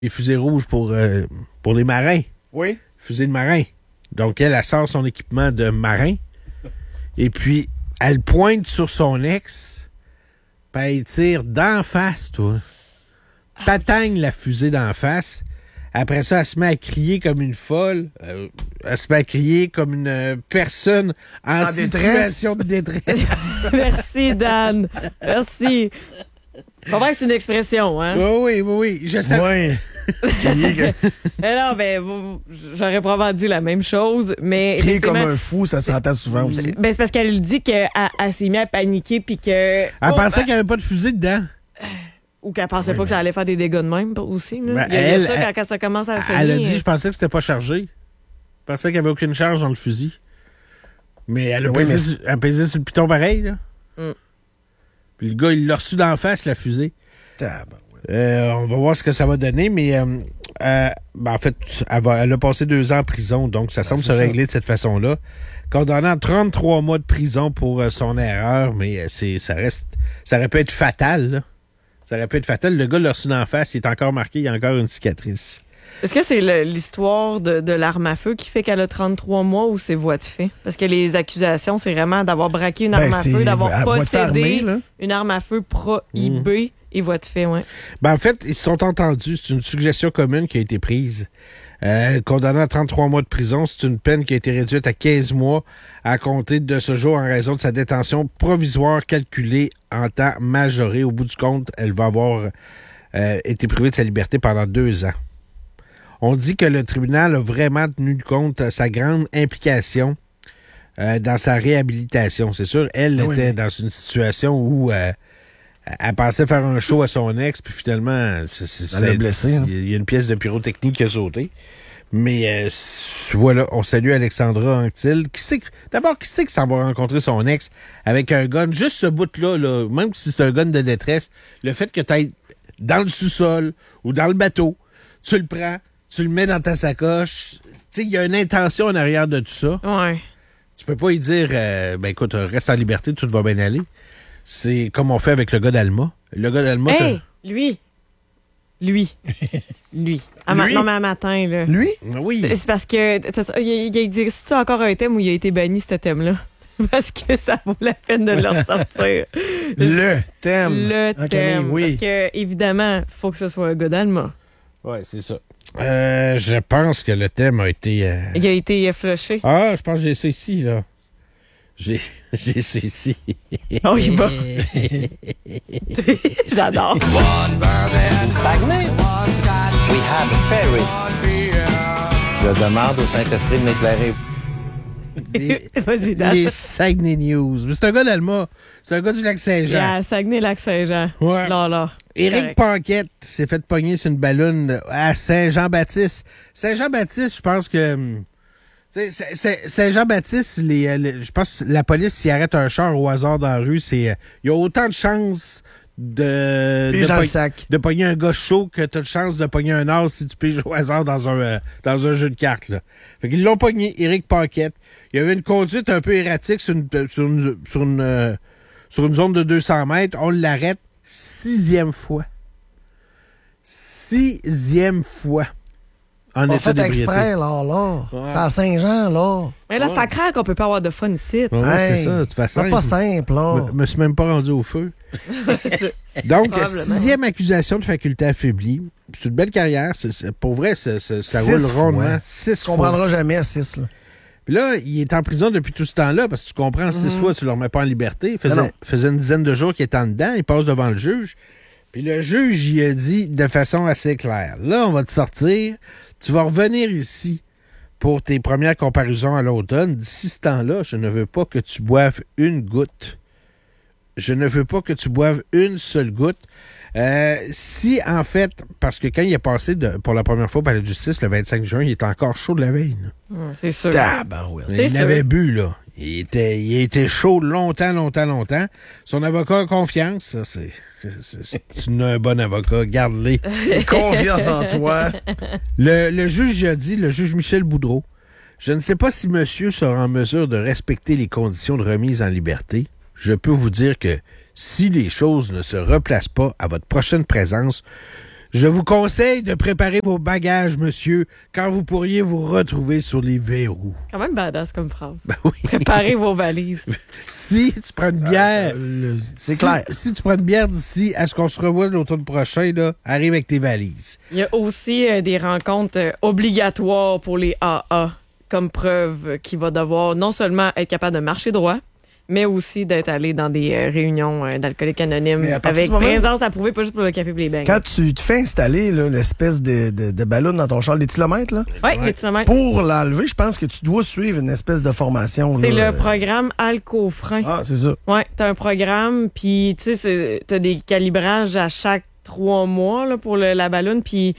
les fusées rouges pour les marins. Oui. Fusée de marin. Donc, elle sort son équipement de marin. Et puis, elle pointe sur son ex. Puis elle tire d'en face, toi. T'attagne la fusée d'en face. Après ça, elle se met à crier comme une folle. Elle se met à crier comme une personne en situation de détresse. Merci, Dan. Merci. Pas vrai que c'est une expression, hein? Oui. Je sais. Oui. Non, j'aurais probablement dit la même chose, mais... Crier comme un fou, ça s'entend souvent aussi. C'est parce qu'elle dit qu'elle s'est mise à paniquer puis que... Elle pensait qu'il n'y avait pas de fusée dedans. Ou qu'elle pensait pas que ça allait faire des dégâts de même aussi. Là. Ben, il y a ça quand ça commence à saigner. Elle a dit, je pensais que c'était pas chargé. Je pensais qu'il n'y avait aucune charge dans le fusil. Mais elle a pesé sur le piton pareil, là. Puis le gars, il l'a reçu d'en face, la fusée. On va voir ce que ça va donner, mais en fait, elle a passé 2 ans en prison, donc ça semble se régler de cette façon-là. Condamné à 33 mois de prison pour son erreur, mais ça aurait pu être fatal, là. Ça aurait pu être fatal. Le gars l'a reçu d'en face, il est encore marqué, il y a encore une cicatrice. Est-ce que c'est l'histoire de l'arme à feu qui fait qu'elle a 33 mois ou c'est voie de fait? Parce que les accusations, c'est vraiment d'avoir braqué une arme à feu, d'avoir possédé une arme à feu prohibée et voie de fait, ouais. En fait, ils se sont entendus. C'est une suggestion commune qui a été prise. Condamné à 33 mois de prison, c'est une peine qui a été réduite à 15 mois à compter de ce jour en raison de sa détention provisoire calculée en temps majoré. Au bout du compte, elle va avoir été privée de sa liberté pendant 2 ans. On dit que le tribunal a vraiment tenu compte de sa grande implication dans sa réhabilitation. C'est sûr, elle était dans une situation où elle pensait faire un show à son ex, puis finalement, elle l'a blessé. Il y a une pièce de pyrotechnie qui a sauté. Mais voilà, on salue Alexandra Anctil. Qui sait que ça va rencontrer son ex avec un gun? Juste ce bout-là, là, même si c'est un gun de détresse, le fait que tu ailles dans le sous-sol ou dans le bateau, tu le prends, tu le mets dans ta sacoche. Tu sais, il y a une intention en arrière de tout ça. Ouais. Tu peux pas y dire, écoute, reste en liberté, tout va bien aller. C'est comme on fait avec le gars d'Alma. Le gars d'Alma... Lui. Non, mais un matin, là. Lui? Oui. C'est parce que... Il existe encore un thème où il a été banni, ce thème-là? Parce que ça vaut la peine de le ressortir. Le thème. Le thème. Oui. Parce que, évidemment, il faut que ce soit un gars d'Alma. Oui, c'est ça. Je pense que le thème a été... Il a été flushé. Ah, je pense que j'ai ça ici, là. J'ai ça ici. Oh, il va. J'adore. In Saguenay, we have a ferry. Je demande au Saint-Esprit de m'éclairer. Vas-y, Dan. Les Saguenay News. C'est un gars d'Alma. C'est un gars du Lac-Saint-Jean. Yeah, Saguenay-Lac-Saint-Jean. Ouais. Là. Éric Paquette s'est fait pogner sur une balloune à Saint-Jean-Baptiste. Saint-Jean-Baptiste, je pense que... Saint-Jean-Baptiste, je pense que la police, s'il arrête un char au hasard dans la rue, il y a autant de chances de pogner un gars chaud que tu as de chances de pogner un as si tu piges au hasard dans un jeu de cartes. Là. Fait qu'ils l'ont pogné, Éric Paquette. Il y avait une conduite un peu erratique sur une zone de 200 mètres. On l'arrête 6e fois. 6e fois. En on état fait d'ébriété. exprès, là. Ouais. C'est à Saint-Jean, là. Mais là, c'est à craindre qu'on peut pas avoir de fun ici. Ouais, c'est ça. Tu fais c'est pas simple, là. Je me suis même pas rendu au feu. Donc, 6e accusation de faculté affaiblie. C'est une belle carrière. Pour vrai, ça roule rondement. 6 fois. Tu comprendras jamais 6, là. Puis là, il est en prison depuis tout ce temps-là, parce que tu comprends, 6 fois, tu le remets pas en liberté. Il faisait une dizaine de jours qu'il était en dedans. Il passe devant le juge. Puis le juge, il a dit de façon assez claire, là, on va te sortir. Tu vas revenir ici pour tes premières comparutions à l'automne. D'ici ce temps-là, je ne veux pas que tu boives une goutte. Je ne veux pas que tu boives une seule goutte. Si, en fait, parce que quand il est passé pour la première fois au palais de justice le 25 juin, il était encore chaud de la veille. C'est sûr. Il avait bu, là. Il était chaud longtemps. Son avocat a confiance. Ça, c'est un bon avocat. Garde-les. Confiance en toi. Le juge a dit, le juge Michel Boudreau, je ne sais pas si monsieur sera en mesure de respecter les conditions de remise en liberté. Je peux vous dire que si les choses ne se replacent pas à votre prochaine présence, Je vous conseille de préparer vos bagages, monsieur, car vous pourriez vous retrouver sur les verrous. Quand même badass comme phrase. Ben oui. Préparez vos valises. Si tu prends une bière... c'est clair. Si tu prends une bière d'ici à ce qu'on se revoit l'automne prochain, là, arrive avec tes valises. Il y a aussi des rencontres obligatoires pour les AA, comme preuve qu'il va devoir non seulement être capable de marcher droit, mais aussi d'être allé dans des réunions d'alcooliques anonymes avec présence approuvée, pas juste pour le café et les beignes. Quand tu te fais installer là, l'espèce de ballon dans ton char, les kilomètres, là, oui, les kilomètres. Pour l'enlever, je pense que tu dois suivre une espèce de formation. C'est là, le programme Alcofrein. Ah, c'est ça. Oui, t'as un programme, puis tu sais, t'as des calibrages à chaque 3 mois là, pour la ballonne, puis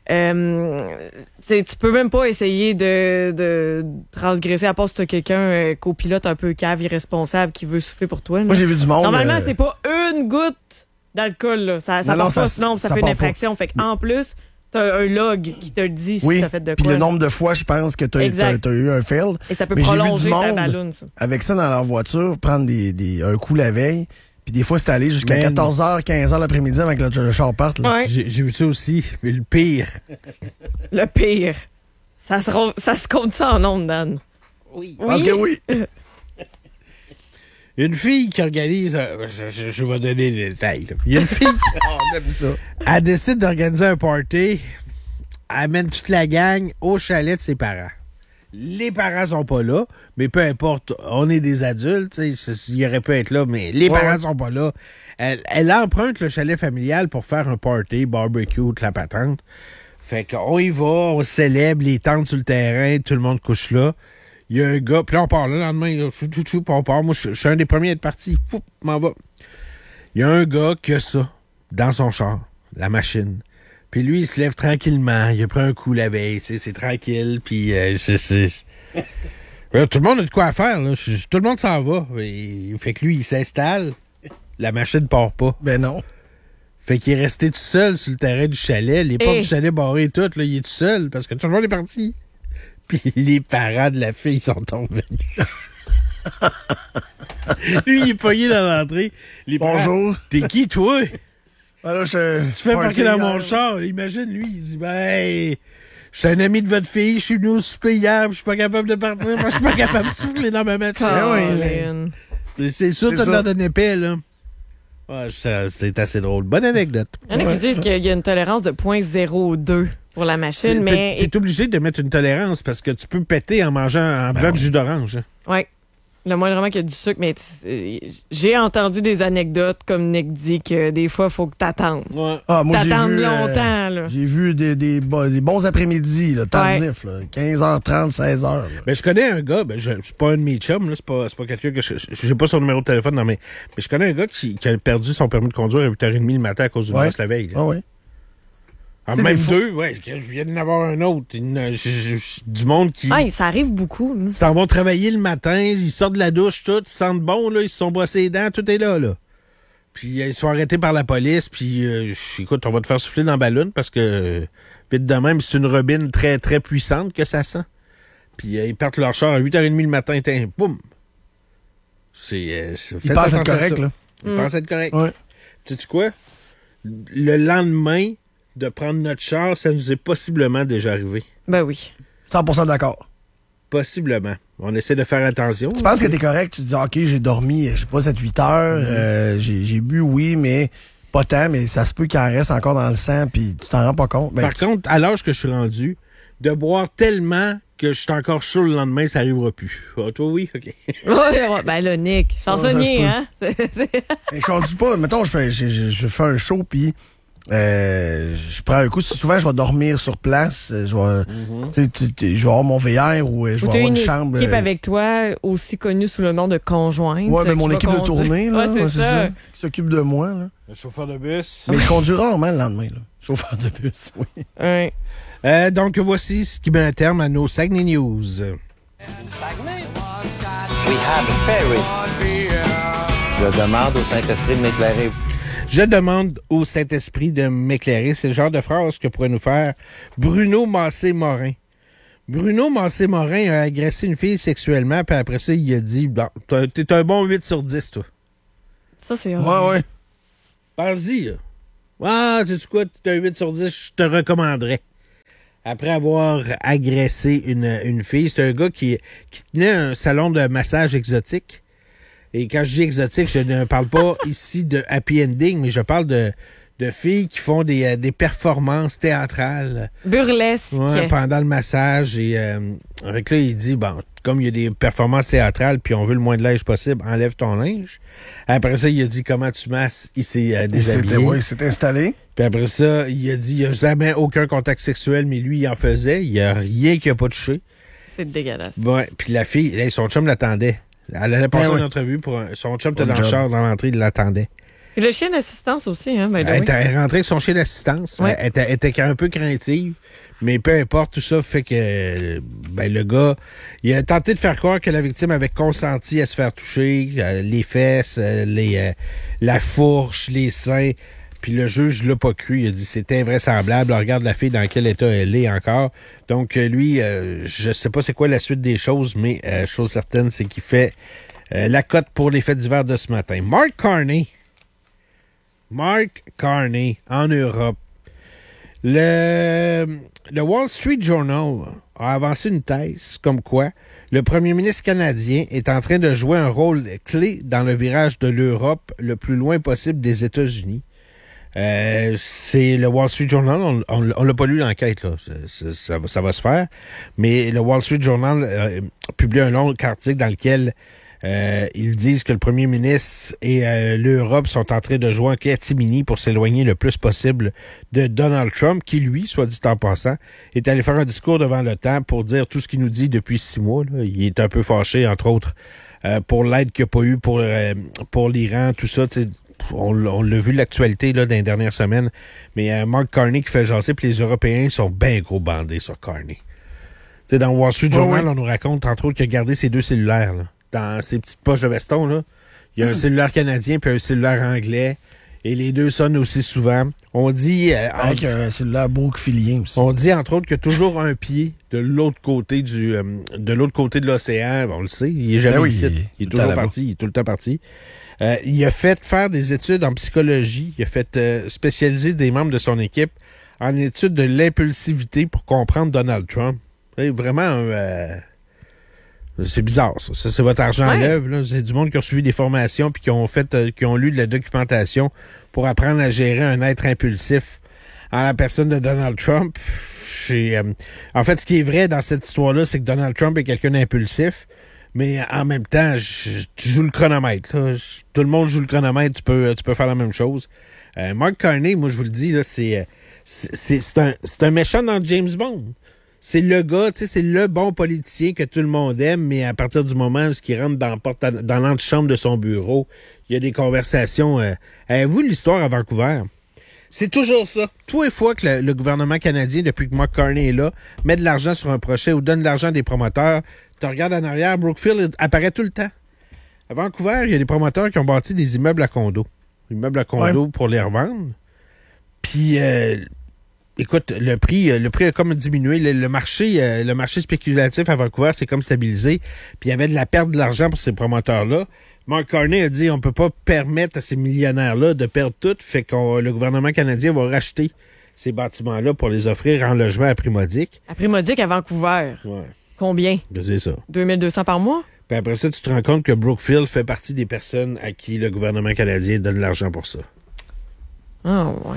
tu peux même pas essayer de transgresser à part si t'as quelqu'un copilote un peu cave, irresponsable qui veut souffler pour toi. Là. Moi, j'ai vu du monde. Normalement, c'est pas une goutte d'alcool. Là. Ça part pas, sinon ça fait une infraction. Fait qu'en plus, t'as un log qui te le dit si t'as fait de quoi. Puis le nombre de fois, je pense que t'as eu un fail. Et ça peut prolonger ta ballonne, ça. Avec ça dans leur voiture, prendre un coup la veille. Puis des fois, c'est allé jusqu'à 14h, 15h l'après-midi avec le char part. Ouais. J'ai vu ça aussi, mais le pire. Le pire. Ça se compte ça en ondes, Dan? Oui. Parce que oui. Une fille qui organise... je vais donner les détails. Là. Il y a une fille On aime ça. Elle décide d'organiser un party. Elle amène toute la gang au chalet de ses parents. Les parents sont pas là, mais peu importe, on est des adultes, il aurait pu être là, mais les parents sont pas là. Elle emprunte le chalet familial pour faire un party, barbecue, toute la patente. Fait qu'on y va, on célèbre, les tentes sur le terrain, tout le monde couche là. Il y a un gars, puis là on part le lendemain, là, on part. Moi, je suis un des premiers à être parti. Poup, m'en va. Il y a un gars qui a ça dans son char, la machine. Puis lui, il se lève tranquillement. Il a pris un coup la veille. C'est tranquille. Puis tout le monde a de quoi à faire. Là. Tout le monde s'en va. Fait que lui, il s'installe. La machine part pas. Ben non. Fait qu'il est resté tout seul sur le terrain du chalet. Les portes du chalet barrées et tout. Là, il est tout seul parce que tout le monde est parti. Puis les parents de la fille sont revenus. Lui, il est pogné dans l'entrée. Bonjour. T'es qui, toi? Alors, tu fais parquer dans mon char. Imagine, lui, il dit, je suis un ami de votre fille, je suis venu au souper hier, je suis pas capable de partir, moi, je suis pas capable de souffler dans ma machine. C'est sûr, t'as l'air d'un épais, là. Ouais, c'est assez drôle. Bonne anecdote. Il y en a qui disent qu'il y a une tolérance de 0.02 pour la machine, mais... T'es obligé de mettre une tolérance parce que tu peux péter en mangeant un bloc de jus d'orange. Oui. Le moindrement qu'il y a du sucre, mais j'ai entendu des anecdotes, comme Nick dit, que des fois, il faut que t'attendes. Ouais. Moi, t'attendes longtemps, là. J'ai vu des bons après-midi, là, tardifs, là, 15h30, 16h. Ben, je connais un gars, c'est pas un de mes chums, là, c'est pas quelqu'un que j'ai pas son numéro de téléphone, non, mais je connais un gars qui a perdu son permis de conduire à 8h30 le matin à cause d'une brosse la veille. Là. Ah oui. Même deux, je viens d'en avoir un autre. Du monde qui... ça arrive beaucoup. Ils s'en vont travailler le matin, ils sortent de la douche, tout, ils se sentent bon, là, ils se sont brossés les dents, tout est là. Puis ils sont arrêtés par la police, puis écoute, on va te faire souffler dans la ballon parce que, vite de même, c'est une robine très, très puissante que ça sent. Puis ils partent leur char à 8h30 le matin, boum! Ils pensent être correct, là. Ils pensent être correct. Ouais. Sais-tu quoi? Le lendemain de prendre notre char, ça nous est possiblement déjà arrivé. Ben oui. 100% d'accord. Possiblement. On essaie de faire attention. Tu penses que t'es correct, tu te dis, OK, j'ai dormi, je sais pas, 7-8 heures, j'ai bu, oui, mais pas tant, mais ça se peut qu'il en reste encore dans le sang, puis tu t'en rends pas compte. Par contre, à l'âge que je suis rendu, de boire tellement que je suis encore chaud le lendemain, ça arrivera plus. Ah, toi, oui? OK. Ben là, Nick, chansonnier, hein? Je conduis pas. Mettons, je fais un show, puis je prends un coup. Souvent, je vais dormir sur place. Je vais avoir mon VR ou je vais avoir une chambre. Équipe avec toi, aussi connue sous le nom de conjointe. Ouais, mais mon équipe de tournée, là, c'est ça. qui s'occupe de moi. Là. Le chauffeur de bus. Mais je conduis rarement le lendemain. Là. Chauffeur de bus, oui. Ouais. Donc, voici ce qui met un terme à nos Saguenay News. Saguenay, we have a ferry. Je demande au Saint-Esprit de m'éclairer. Je demande au Saint-Esprit de m'éclairer. C'est le genre de phrase que pourrait nous faire Bruno Massé-Morin. Bruno Massé-Morin a agressé une fille sexuellement, puis après ça, il a dit bon, t'es un bon 8 sur 10, toi. Ça, c'est Ouais. Pense-y, là. Ah, sais-tu quoi, tu as un 8 sur 10, je te recommanderais. Après avoir agressé une fille, c'est un gars qui tenait un salon de massage exotique. Et quand je dis exotique, je ne parle pas ici de happy ending, mais je parle de filles qui font des performances théâtrales. Burlesques. Ouais, pendant le massage. Et avec là, il dit, bon, comme il y a des performances théâtrales, puis on veut le moins de linge possible, enlève ton linge. Après ça, il a dit, comment tu masses? Il s'est déshabillé. Oui, il s'est installé. Puis après ça, il a dit, il n'y a jamais aucun contact sexuel, mais lui, il en faisait. Il n'y a rien qui n'a pas touché. C'est dégueulasse. Ouais, puis la fille, son chum l'attendait. Elle allait passer une entrevue pour son chum était dans le char, dans l'entrée, il l'attendait. Et le chien d'assistance aussi, hein? Elle était rentrée avec son chien d'assistance. Ouais. Elle était un peu craintive, mais peu importe, tout ça fait que le gars, il a tenté de faire croire que la victime avait consenti à se faire toucher, les fesses, la fourche, les seins. Puis le juge l'a pas cru. Il a dit c'est invraisemblable. On regarde la fille dans quel état elle est encore. Donc lui, je sais pas c'est quoi la suite des choses, mais chose certaine, c'est qu'il fait la cote pour les faits divers de ce matin. Mark Carney, en Europe. Le Wall Street Journal a avancé une thèse comme quoi le premier ministre canadien est en train de jouer un rôle clé dans le virage de l'Europe le plus loin possible des États-Unis. C'est le Wall Street Journal, on l'a pas lu l'enquête, là. Ça va se faire. Mais le Wall Street Journal a publié un long article dans lequel ils disent que le premier ministre et l'Europe sont en train de jouer en catimini pour s'éloigner le plus possible de Donald Trump, qui, lui, soit dit en passant, est allé faire un discours devant l'OTAN pour dire tout ce qu'il nous dit depuis 6 mois. Là. Il est un peu fâché, entre autres, pour l'aide qu'il n'y a pas eu pour l'Iran, tout ça. On l'a vu l'actualité là, dans les dernières semaines. Mais Mark Carney qui fait jaser, puis les Européens sont bien gros bandés sur Carney. T'sais, dans Wall Street Journal, on nous raconte, entre autres, qu'il a gardé ses 2 cellulaires, là. Dans ses petites poches de veston, là. Il y a un cellulaire canadien puis un cellulaire anglais. Et les deux sonnent aussi souvent. On dit... avec un cellulaire brookfilien aussi. On dit, entre autres, qu'il y a toujours un pied de l'autre côté de l'océan. On le sait, il est jamais ici. Il est toujours parti. Il est tout le temps parti. Il a fait faire des études en psychologie. Il a fait spécialiser des membres de son équipe en études de l'impulsivité pour comprendre Donald Trump. C'est vraiment c'est bizarre, ça. Ça, c'est votre argent à l'œuvre, là. C'est du monde qui a suivi des formations puis qui ont lu de la documentation pour apprendre à gérer un être impulsif en la personne de Donald Trump. En fait, ce qui est vrai dans cette histoire-là, c'est que Donald Trump est quelqu'un d'impulsif, mais en même temps, tu joues le chronomètre, là. Tout le monde joue le chronomètre, tu peux faire la même chose. Mark Carney, moi, je vous le dis, là, c'est un méchant dans James Bond. C'est le gars, tu sais, c'est le bon politicien que tout le monde aime, mais à partir du moment où il rentre dans l'antichambre de son bureau, il y a des conversations. Avez-vous l'histoire à Vancouver? C'est toujours ça. Tous les fois que le gouvernement canadien, depuis que Mark Carney est là, met de l'argent sur un projet ou donne de l'argent à des promoteurs, tu regardes en arrière, Brookfield apparaît tout le temps. À Vancouver, il y a des promoteurs qui ont bâti des immeubles à condos. Immeubles à condos pour les revendre. Puis... écoute, le prix a comme diminué. Le marché spéculatif à Vancouver s'est comme stabilisé. Puis il y avait de la perte de l'argent pour ces promoteurs-là. Mark Carney a dit on peut pas permettre à ces millionnaires-là de perdre tout. Fait que le gouvernement canadien va racheter ces bâtiments-là pour les offrir en logement à prix modique. À prix modique à Vancouver? Ouais. Combien? C'est ça. 2200 par mois? Puis après ça, tu te rends compte que Brookfield fait partie des personnes à qui le gouvernement canadien donne l'argent pour ça. Ah, ouais.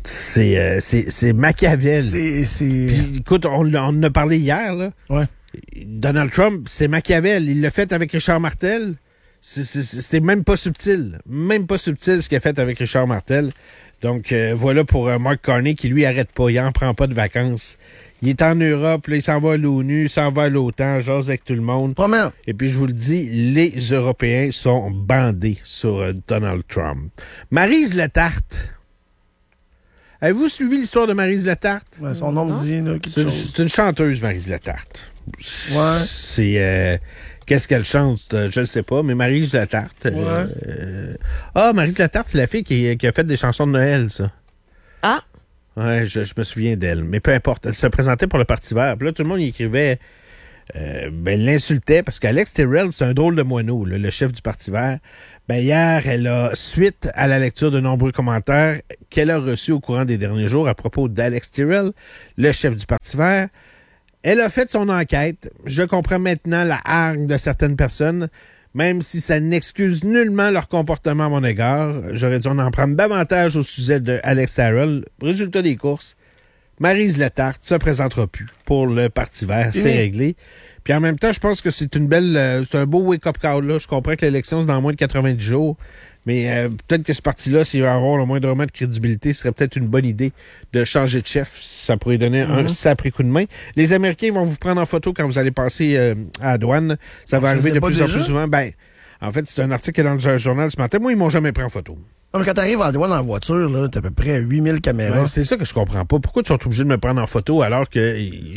C'est Machiavel. Puis, écoute, on en a parlé hier, là. Ouais. Donald Trump, c'est Machiavel. Il l'a fait avec Richard Martel. C'était même pas subtil. Même pas subtil ce qu'il a fait avec Richard Martel. Donc, voilà pour Mark Carney qui, lui, arrête pas. Il en prend pas de vacances. Il est en Europe, là, il s'en va à l'ONU, il s'en va à l'OTAN, jase avec tout le monde. Promet. Et puis, je vous le dis, les Européens sont bandés sur Donald Trump. Maryse Letarte. Avez-vous suivi l'histoire de Maryse Letarte? Ouais, son nom me dit là, quelque chose. C'est une chanteuse, Maryse Letarte. Ouais. C'est... qu'est-ce qu'elle chante? Je ne sais pas, mais Maryse Letarte... Ouais. Maryse Letarte, c'est la fille qui a fait des chansons de Noël, ça. Ah! Ouais, je me souviens d'elle. Mais peu importe, elle se présentait pour le Parti vert. Puis là, tout le monde y écrivait... l'insultait parce qu'Alex Tyrrell, c'est un drôle de moineau, là, le chef du Parti vert. Hier, elle a, suite à la lecture de nombreux commentaires qu'elle a reçus au courant des derniers jours à propos d'Alex Tyrrell, le chef du Parti vert, elle a fait son enquête. Je comprends maintenant la hargne de certaines personnes, même si ça n'excuse nullement leur comportement à mon égard. J'aurais dû en prendre davantage au sujet de Alex Tyrrell. Résultat des courses, Maryse Letarte se présentera plus pour le Parti vert. C'est réglé. Puis en même temps, je pense que c'est c'est un beau wake-up call, là. Je comprends que l'élection, c'est dans moins de 90 jours. Mais peut-être que ce parti-là, s'il va avoir le moindrement de crédibilité, ce serait peut-être une bonne idée de changer de chef. Ça pourrait donner un sacré coup de main. Les Américains vont vous prendre en photo quand vous allez passer à la douane. Ça va arriver de plus en plus souvent. En fait, c'est un article dans le journal ce matin. Moi, ils m'ont jamais pris en photo. Non, mais quand t'arrives à la douane en voiture, là, t'as à peu près 8000 caméras. C'est ça que je comprends pas. Pourquoi tu es obligé de me prendre en photo alors que...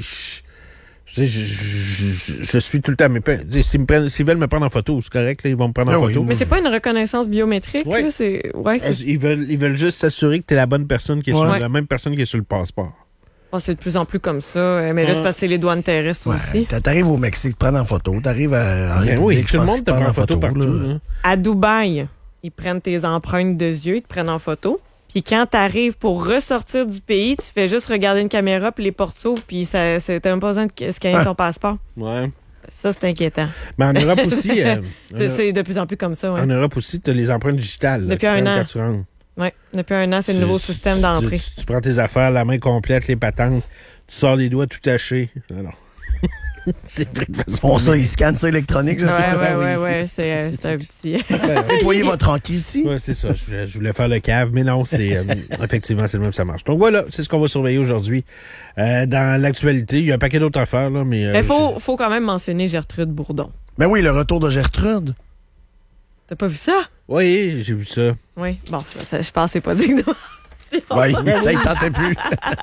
Je suis tout le temps... S'ils veulent me prendre en photo, c'est correct, là, ils vont me prendre en photo. Mais c'est pas une reconnaissance biométrique, là, ils veulent juste s'assurer que t'es la bonne personne qui est sur la même personne qui est sur le passeport. C'est de plus en plus comme ça. Mais là, c'est parce que c'est les douanes terrestres aussi. T'arrives au Mexique, te prendre en photo. T'arrives en République, tout le monde te prend en photo partout. Là. À Dubaï, ils prennent tes empreintes de yeux, ils te prennent en photo. Puis quand t'arrives pour ressortir du pays, tu fais juste regarder une caméra, puis les portes s'ouvrent, puis t'as même pas besoin de scanner ton passeport. Ouais. Ça, c'est inquiétant. Mais en Europe aussi... c'est de plus en plus comme ça, En Europe aussi, t'as les empreintes digitales. Depuis un an. Quand tu rentres. Oui, depuis un an, c'est le nouveau système d'entrée. Tu prends tes affaires, la main complète, les patentes, tu sors les doigts tout tachés. Alors... c'est vrai que c'est pour ça, ils scannent ça électronique, je sais pas. Ouais, c'est un petit... Nettoyez votre enquille ici. Oui, c'est ça. Je voulais faire le cave, mais non, c'est effectivement, c'est le même, ça marche. Donc voilà, c'est ce qu'on va surveiller aujourd'hui. Dans l'actualité, il y a un paquet d'autres affaires, là, mais... Il faut quand même mentionner Gertrude Bourdon. Ben oui, le retour de Gertrude. T'as pas vu ça? Oui, j'ai vu ça. Oui, bon, je pensais pas dire que... Oui, ça, il tentait plus.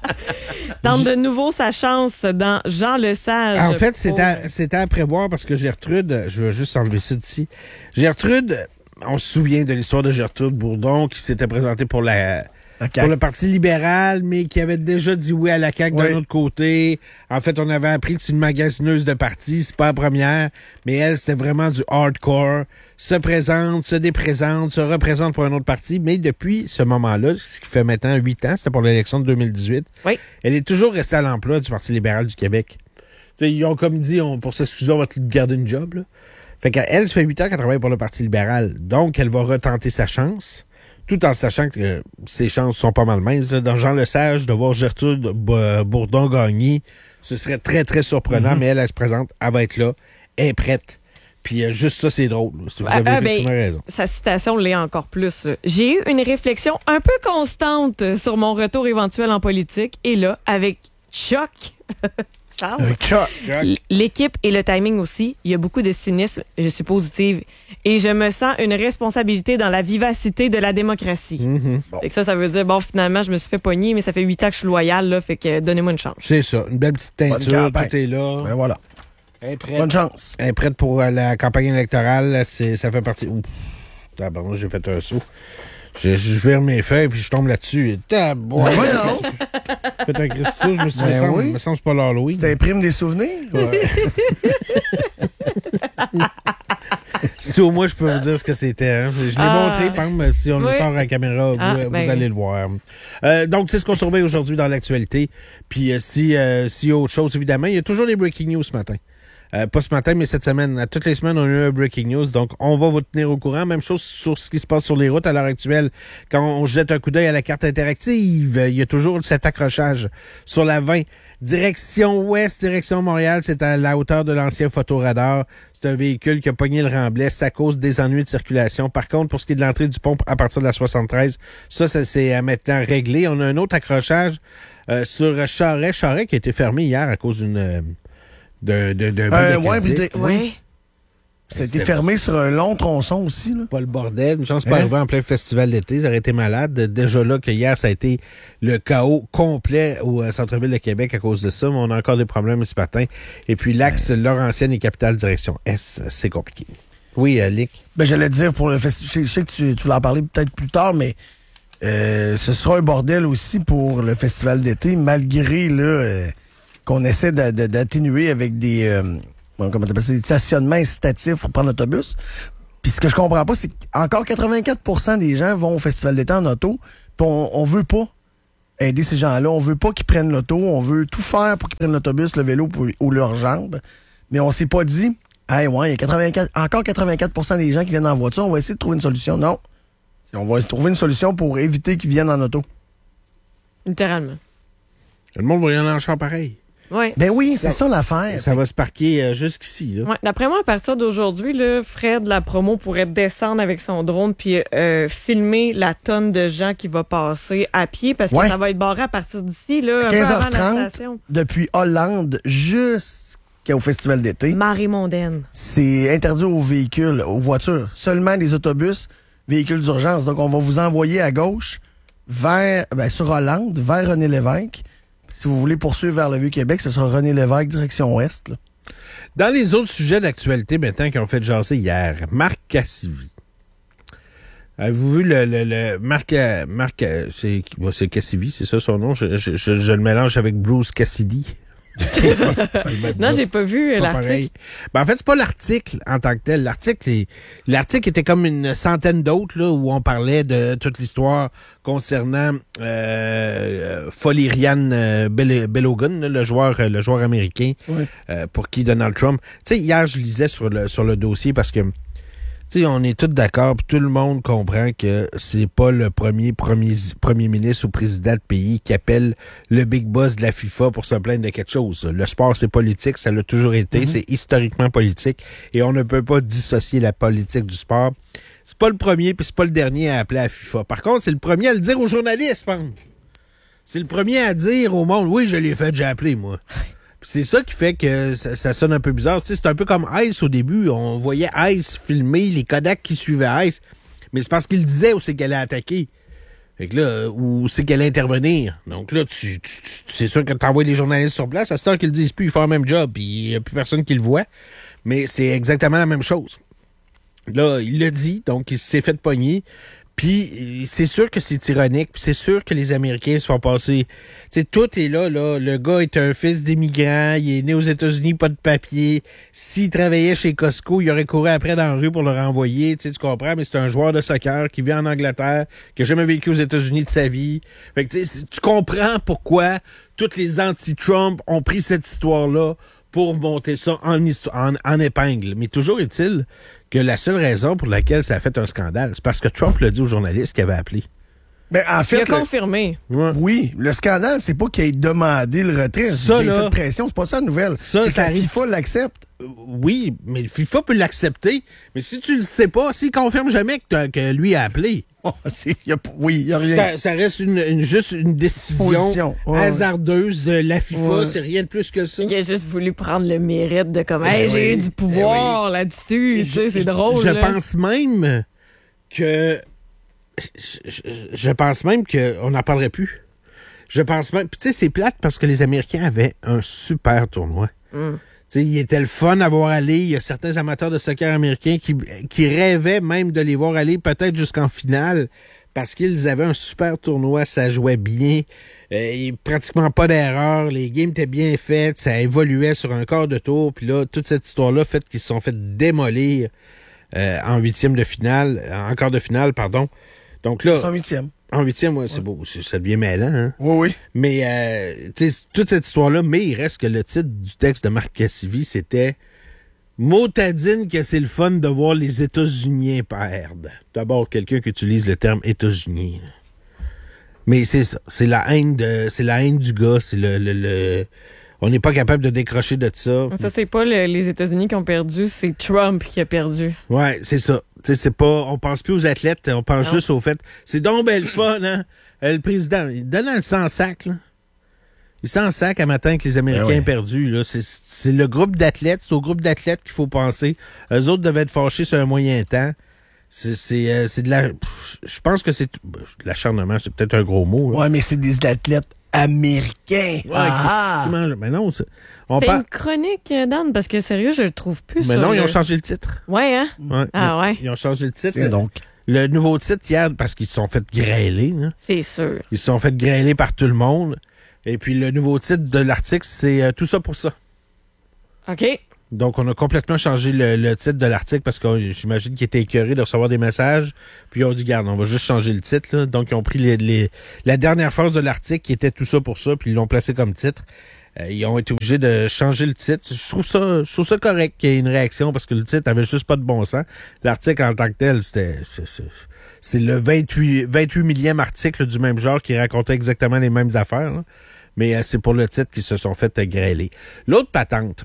Tente de nouveau sa chance dans Jean Lesage. En fait, c'était à prévoir parce que Gertrude, je vais juste enlever ça d'ici. Gertrude, on se souvient de l'histoire de Gertrude Bourdon qui s'était présentée pour le Parti libéral, mais qui avait déjà dit oui à la CAQ d'un autre côté. En fait, on avait appris que c'est une magasineuse de parti, c'est pas la première, mais elle, c'était vraiment du hardcore. Se présente, se déprésente, se représente pour un autre parti, mais depuis ce moment-là, ce qui fait maintenant 8 ans, c'était pour l'élection de 2018, elle est toujours restée à l'emploi du Parti libéral du Québec. T'sais, ils ont comme dit, pour s'excuser, on va te garder une job. Là. Fait qu'elle, ça fait 8 ans qu'elle travaille pour le Parti libéral, donc elle va retenter sa chance. Tout en sachant que ses chances sont pas mal minces. Dans Jean Lesage, de voir Gertrude Bourdon gagner, ce serait très, très surprenant, mais elle se présente, elle va être là, elle est prête. Puis juste ça, c'est drôle. Vous avez effectivement raison. Sa citation l'est encore plus. Là. J'ai eu une réflexion un peu constante sur mon retour éventuel en politique. Et là, avec Chuck... Charles. L'équipe et le timing aussi. Il y a beaucoup de cynisme. Je suis positive. Et je me sens une responsabilité dans la vivacité de la démocratie. Bon. Fait que ça veut dire, finalement, je me suis fait pogner, mais ça fait 8 ans que je suis loyale, là. Fait que donnez-moi une chance. C'est ça. Une belle petite teinture. Tout est là. Ben voilà. Bonne chance. Elle est prête pour la campagne électorale. Ça fait partie... j'ai fait un saut. Je vire mes feuilles puis je tombe là-dessus. Faites un Christ, je me suis dit, me semble pas l'Halloween. Tu t'imprimes des souvenirs? Ouais. Si au moins je peux vous dire ce que c'était. Hein. Je l'ai montré, par exemple, si on le sort à la caméra, vous allez le voir. Donc, c'est ce qu'on surveille aujourd'hui dans l'actualité. Puis s'il y a autre chose, évidemment, il y a toujours des breaking news ce matin. Pas ce matin, mais cette semaine. Toutes les semaines, on a eu un breaking news. Donc, on va vous tenir au courant. Même chose sur ce qui se passe sur les routes à l'heure actuelle. Quand on jette un coup d'œil à la carte interactive, il y a toujours cet accrochage sur la 20. Direction ouest, direction Montréal, c'est à la hauteur de l'ancien photoradar. C'est un véhicule qui a pogné le remblai. Ça cause des ennuis de circulation. Par contre, pour ce qui est de l'entrée du pont à partir de la 73, ça c'est maintenant réglé. On a un autre accrochage sur Charest. Charest qui a été fermé hier à cause d'une... Oui. Ça a été fermé sur un long tronçon aussi. Là. Pas le bordel. Une chance pas arrivé en plein festival d'été. Ça aurait été malade. Déjà là, que hier, ça a été le chaos complet au centre-ville de Québec à cause de ça. Mais on a encore des problèmes ce matin. Et puis l'axe Laurentienne et Capitale direction Est, c'est compliqué. Oui, Lick. J'allais dire pour le festival. Je sais que tu vas en parler peut-être plus tard, mais ce sera un bordel aussi pour le festival d'été, malgré là. Qu'on essaie d'atténuer avec des comment t'appelles ça, des stationnements incitatifs pour prendre l'autobus. Puis ce que je comprends pas, c'est qu'encore 84% des gens vont au Festival d'été en auto, puis on veut pas aider ces gens-là. On veut pas qu'ils prennent l'auto. On veut tout faire pour qu'ils prennent l'autobus, le vélo ou leurs jambes. Mais on s'est pas dit, hey, ouais, il y a encore 84% des gens qui viennent en voiture. On va essayer de trouver une solution. Non. On va trouver une solution pour éviter qu'ils viennent en auto. Littéralement. Le monde va y aller en char pareil. Ouais. Ben oui, c'est ça l'affaire. Ça va se parquer jusqu'ici. Là. Ouais. D'après moi, à partir d'aujourd'hui, là, Fred, la promo pourrait descendre avec son drone puis filmer la tonne de gens qui va passer à pied parce que ça va être barré à partir d'ici, là, 15h30, depuis Hollande jusqu'au Festival d'été. Marée mondaine. C'est interdit aux véhicules, aux voitures. Seulement les autobus, véhicules d'urgence. Donc, on va vous envoyer à gauche sur Hollande, vers René Lévesque. Si vous voulez poursuivre vers le Vieux-Québec, ce sera René Lévesque, direction ouest. Là. Dans les autres sujets d'actualité maintenant qui ont fait jaser hier, Marc Cassivi. Avez-vous vu le Marc c'est Cassivi, c'est ça son nom? Je le mélange avec Bruce Cassidy. Non, j'ai pas vu l'article. Ben, en fait, c'est pas l'article en tant que tel. L'article était comme une centaine d'autres là, où on parlait de toute l'histoire concernant Folirian Belogun, le joueur américain pour qui Donald Trump. Tu sais, hier, je lisais sur le dossier parce que tu sais, on est tous d'accord, puis tout le monde comprend que c'est pas le premier ministre ou président de pays qui appelle le big boss de la FIFA pour se plaindre de quelque chose. Le sport, c'est politique, ça l'a toujours été, c'est historiquement politique, et on ne peut pas dissocier la politique du sport. C'est pas le premier, puis c'est pas le dernier à appeler à la FIFA. Par contre, c'est le premier à le dire aux journalistes, je pense. C'est le premier à dire au monde, oui, je l'ai fait, j'ai appelé, moi. C'est ça qui fait que ça sonne un peu bizarre. Tu sais, c'est un peu comme Ice au début. On voyait Ice filmer les Kodak qui suivaient Ice. Mais c'est parce qu'il disait où c'est qu'elle allait attaquer. Fait que là, où c'est qu'elle allait intervenir. Donc là, c'est sûr que t'envoies les journalistes sur place. À cette heure qu'ils le disent plus, ils font le même job. Puis il n'y a plus personne qui le voit. Mais c'est exactement la même chose. Là, il l'a dit. Donc, il s'est fait pogner. Puis c'est sûr que c'est ironique, puis c'est sûr que les Américains se font passer. Tu sais, tout est là. Le gars est un fils d'immigrant, il est né aux États-Unis, pas de papier. S'il travaillait chez Costco, il aurait couru après dans la rue pour le renvoyer. Tu sais, tu comprends, mais c'est un joueur de soccer qui vit en Angleterre, qui a jamais vécu aux États-Unis de sa vie. Fait que tu sais, tu comprends pourquoi tous les anti-Trump ont pris cette histoire-là pour monter ça en épingle. Mais toujours est-il que la seule raison pour laquelle ça a fait un scandale, c'est parce que Trump l'a dit aux journalistes qu'il avait appelé. Mais en fait, il a confirmé. Oui, le scandale, c'est pas qu'il ait demandé le retrait. Ça, il a fait de pression, c'est pas ça la nouvelle. C'est que la FIFA l'accepte. Oui, mais le FIFA peut l'accepter. Mais si tu le sais pas, s'il confirme jamais que lui a appelé, il y a rien. Ça reste juste une décision hasardeuse de la FIFA. C'est rien de plus que ça. Il a juste voulu prendre le mérite de comme, hey, j'ai eu du pouvoir là-dessus. C'est drôle. Je pense même que on n'en parlerait plus. Je pense même. Puis tu sais, c'est plate parce que les Américains avaient un super tournoi. T'sais, il était le fun à voir aller. Il y a certains amateurs de soccer américains qui rêvaient même de les voir aller peut-être jusqu'en finale parce qu'ils avaient un super tournoi. Ça jouait bien. Pratiquement pas d'erreur. Les games étaient bien faites. Ça évoluait sur un quart de tour. Puis là, toute cette histoire-là fait qu'ils se sont fait démolir en quart de finale, pardon. Donc là. En huitième. En huitième, ouais, c'est beau. Ça devient mêlant, hein? Oui. Mais, tu sais, toute cette histoire-là, mais il reste que le titre du texte de Marc Cassivi, c'était motadine que c'est le fun de voir les États-Unis perdre. D'abord, quelqu'un qui utilise le terme États-Unis. Mais c'est ça. C'est la haine du gars. C'est on n'est pas capable de décrocher de ça. Ça, c'est pas les États-Unis qui ont perdu, c'est Trump qui a perdu. Ouais, c'est ça. Tu sais, c'est pas, on pense plus aux athlètes, on pense juste au fait. C'est donc belle fun, hein? Le président, il donne le sans-sac, là. Il s'en-sac à matin que les Américains ont perdu, là. C'est le groupe d'athlètes, c'est au groupe d'athlètes qu'il faut penser. Eux autres devaient être fâchés sur un moyen temps. C'est de la, je pense que c'est, l'acharnement, c'est peut-être un gros mot, là. Ouais, mais c'est des athlètes américains. Ouais, mais non, c'était une chronique, Dan, parce que sérieux, je le trouve plus. Mais non, ils ont changé le titre. Ouais, hein? Ouais, ouais. Ils ont changé le titre. Tiens donc. Le nouveau titre hier, parce qu'ils se sont fait grêler. Hein. C'est sûr. Ils se sont fait grêler par tout le monde. Et puis le nouveau titre de l'article, c'est Tout ça pour ça. OK. Donc, on a complètement changé le titre de l'article parce que j'imagine qu'ils étaient écœurés de recevoir des messages. Puis, on dit, garde, on va juste changer le titre. Là. Donc, ils ont pris la dernière phrase de l'article qui était tout ça pour ça, puis ils l'ont placé comme titre. Ils ont été obligés de changer le titre. Je trouve ça correct qu'il y ait une réaction parce que le titre avait juste pas de bon sens. L'article en tant que tel, c'est le 28 millième article du même genre qui racontait exactement les mêmes affaires. Là. Mais c'est pour le titre qu'ils se sont fait grêler. L'autre patente.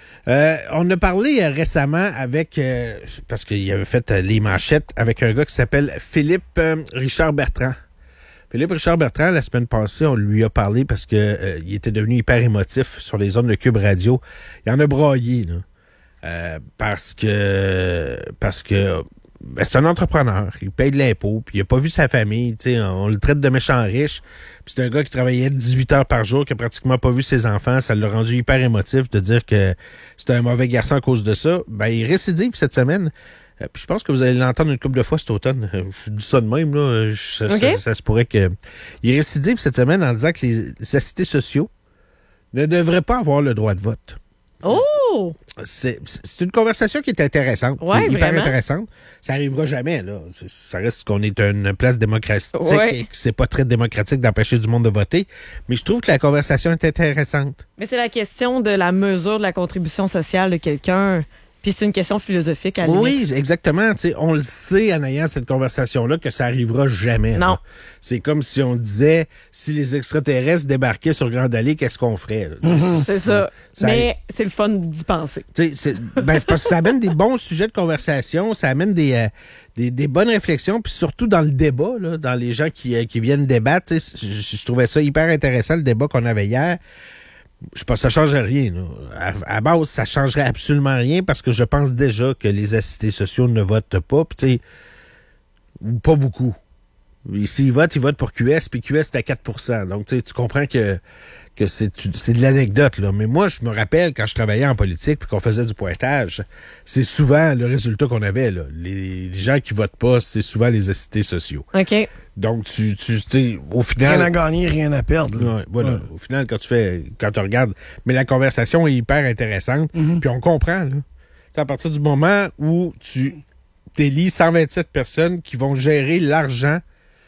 On a parlé récemment avec, parce qu'il avait fait les manchettes avec un gars qui s'appelle Philippe Richard Bertrand. Philippe Richard Bertrand, la semaine passée, on lui a parlé parce que il était devenu hyper émotif sur les ondes de Cube Radio. Il en a braillé, là. Parce que c'est un entrepreneur, il paye de l'impôt, puis il a pas vu sa famille, tu sais, on le traite de méchant riche. Puis c'est un gars qui travaillait 18 heures par jour, qui a pratiquement pas vu ses enfants, ça l'a rendu hyper émotif de dire que c'était un mauvais garçon à cause de ça. Ben il récidive cette semaine. Puis je pense que vous allez l'entendre une couple de fois cet automne. Je dis ça de même, là. Ça se pourrait que il récidive cette semaine en disant que les assistés sociaux ne devraient pas avoir le droit de vote. Oh! C'est une conversation qui est intéressante, qui est hyper intéressante. Ça arrivera jamais, là. Ça reste qu'on est une place démocratique et que c'est pas très démocratique d'empêcher du monde de voter. Mais je trouve que la conversation est intéressante. Mais c'est la question de la mesure de la contribution sociale de quelqu'un. Puis c'est une question philosophique à la limite. Oui, exactement. T'sais, on le sait en ayant cette conversation-là que ça arrivera jamais. Non. C'est comme si on disait, si les extraterrestres débarquaient sur Grande Allée, qu'est-ce qu'on ferait? C'est ça. Mais c'est le fun d'y penser. C'est parce que ça amène des bons sujets de conversation, ça amène des bonnes réflexions, puis surtout dans le débat, là, dans les gens qui viennent débattre. Je trouvais ça hyper intéressant, le débat qu'on avait hier. Je pense que ça changerait rien. Là. À base, ça changerait absolument rien parce que je pense déjà que les assistés sociaux ne votent pas. Puis, tu sais, pas beaucoup. S'ils votent pour QS, puis QS, c'est à 4 %. Donc, tu comprends que c'est de l'anecdote, là. Mais moi, je me rappelle quand je travaillais en politique puis qu'on faisait du pointage, c'est souvent le résultat qu'on avait, là. Les gens qui votent pas, c'est souvent les assistés sociaux. OK. Donc, tu sais, au final... Rien à gagner, rien à perdre. Ouais, voilà. Ouais. Au final, quand tu regardes... Mais la conversation est hyper intéressante, puis on comprend, là. T'sais, à partir du moment où tu t'élis 127 personnes qui vont gérer l'argent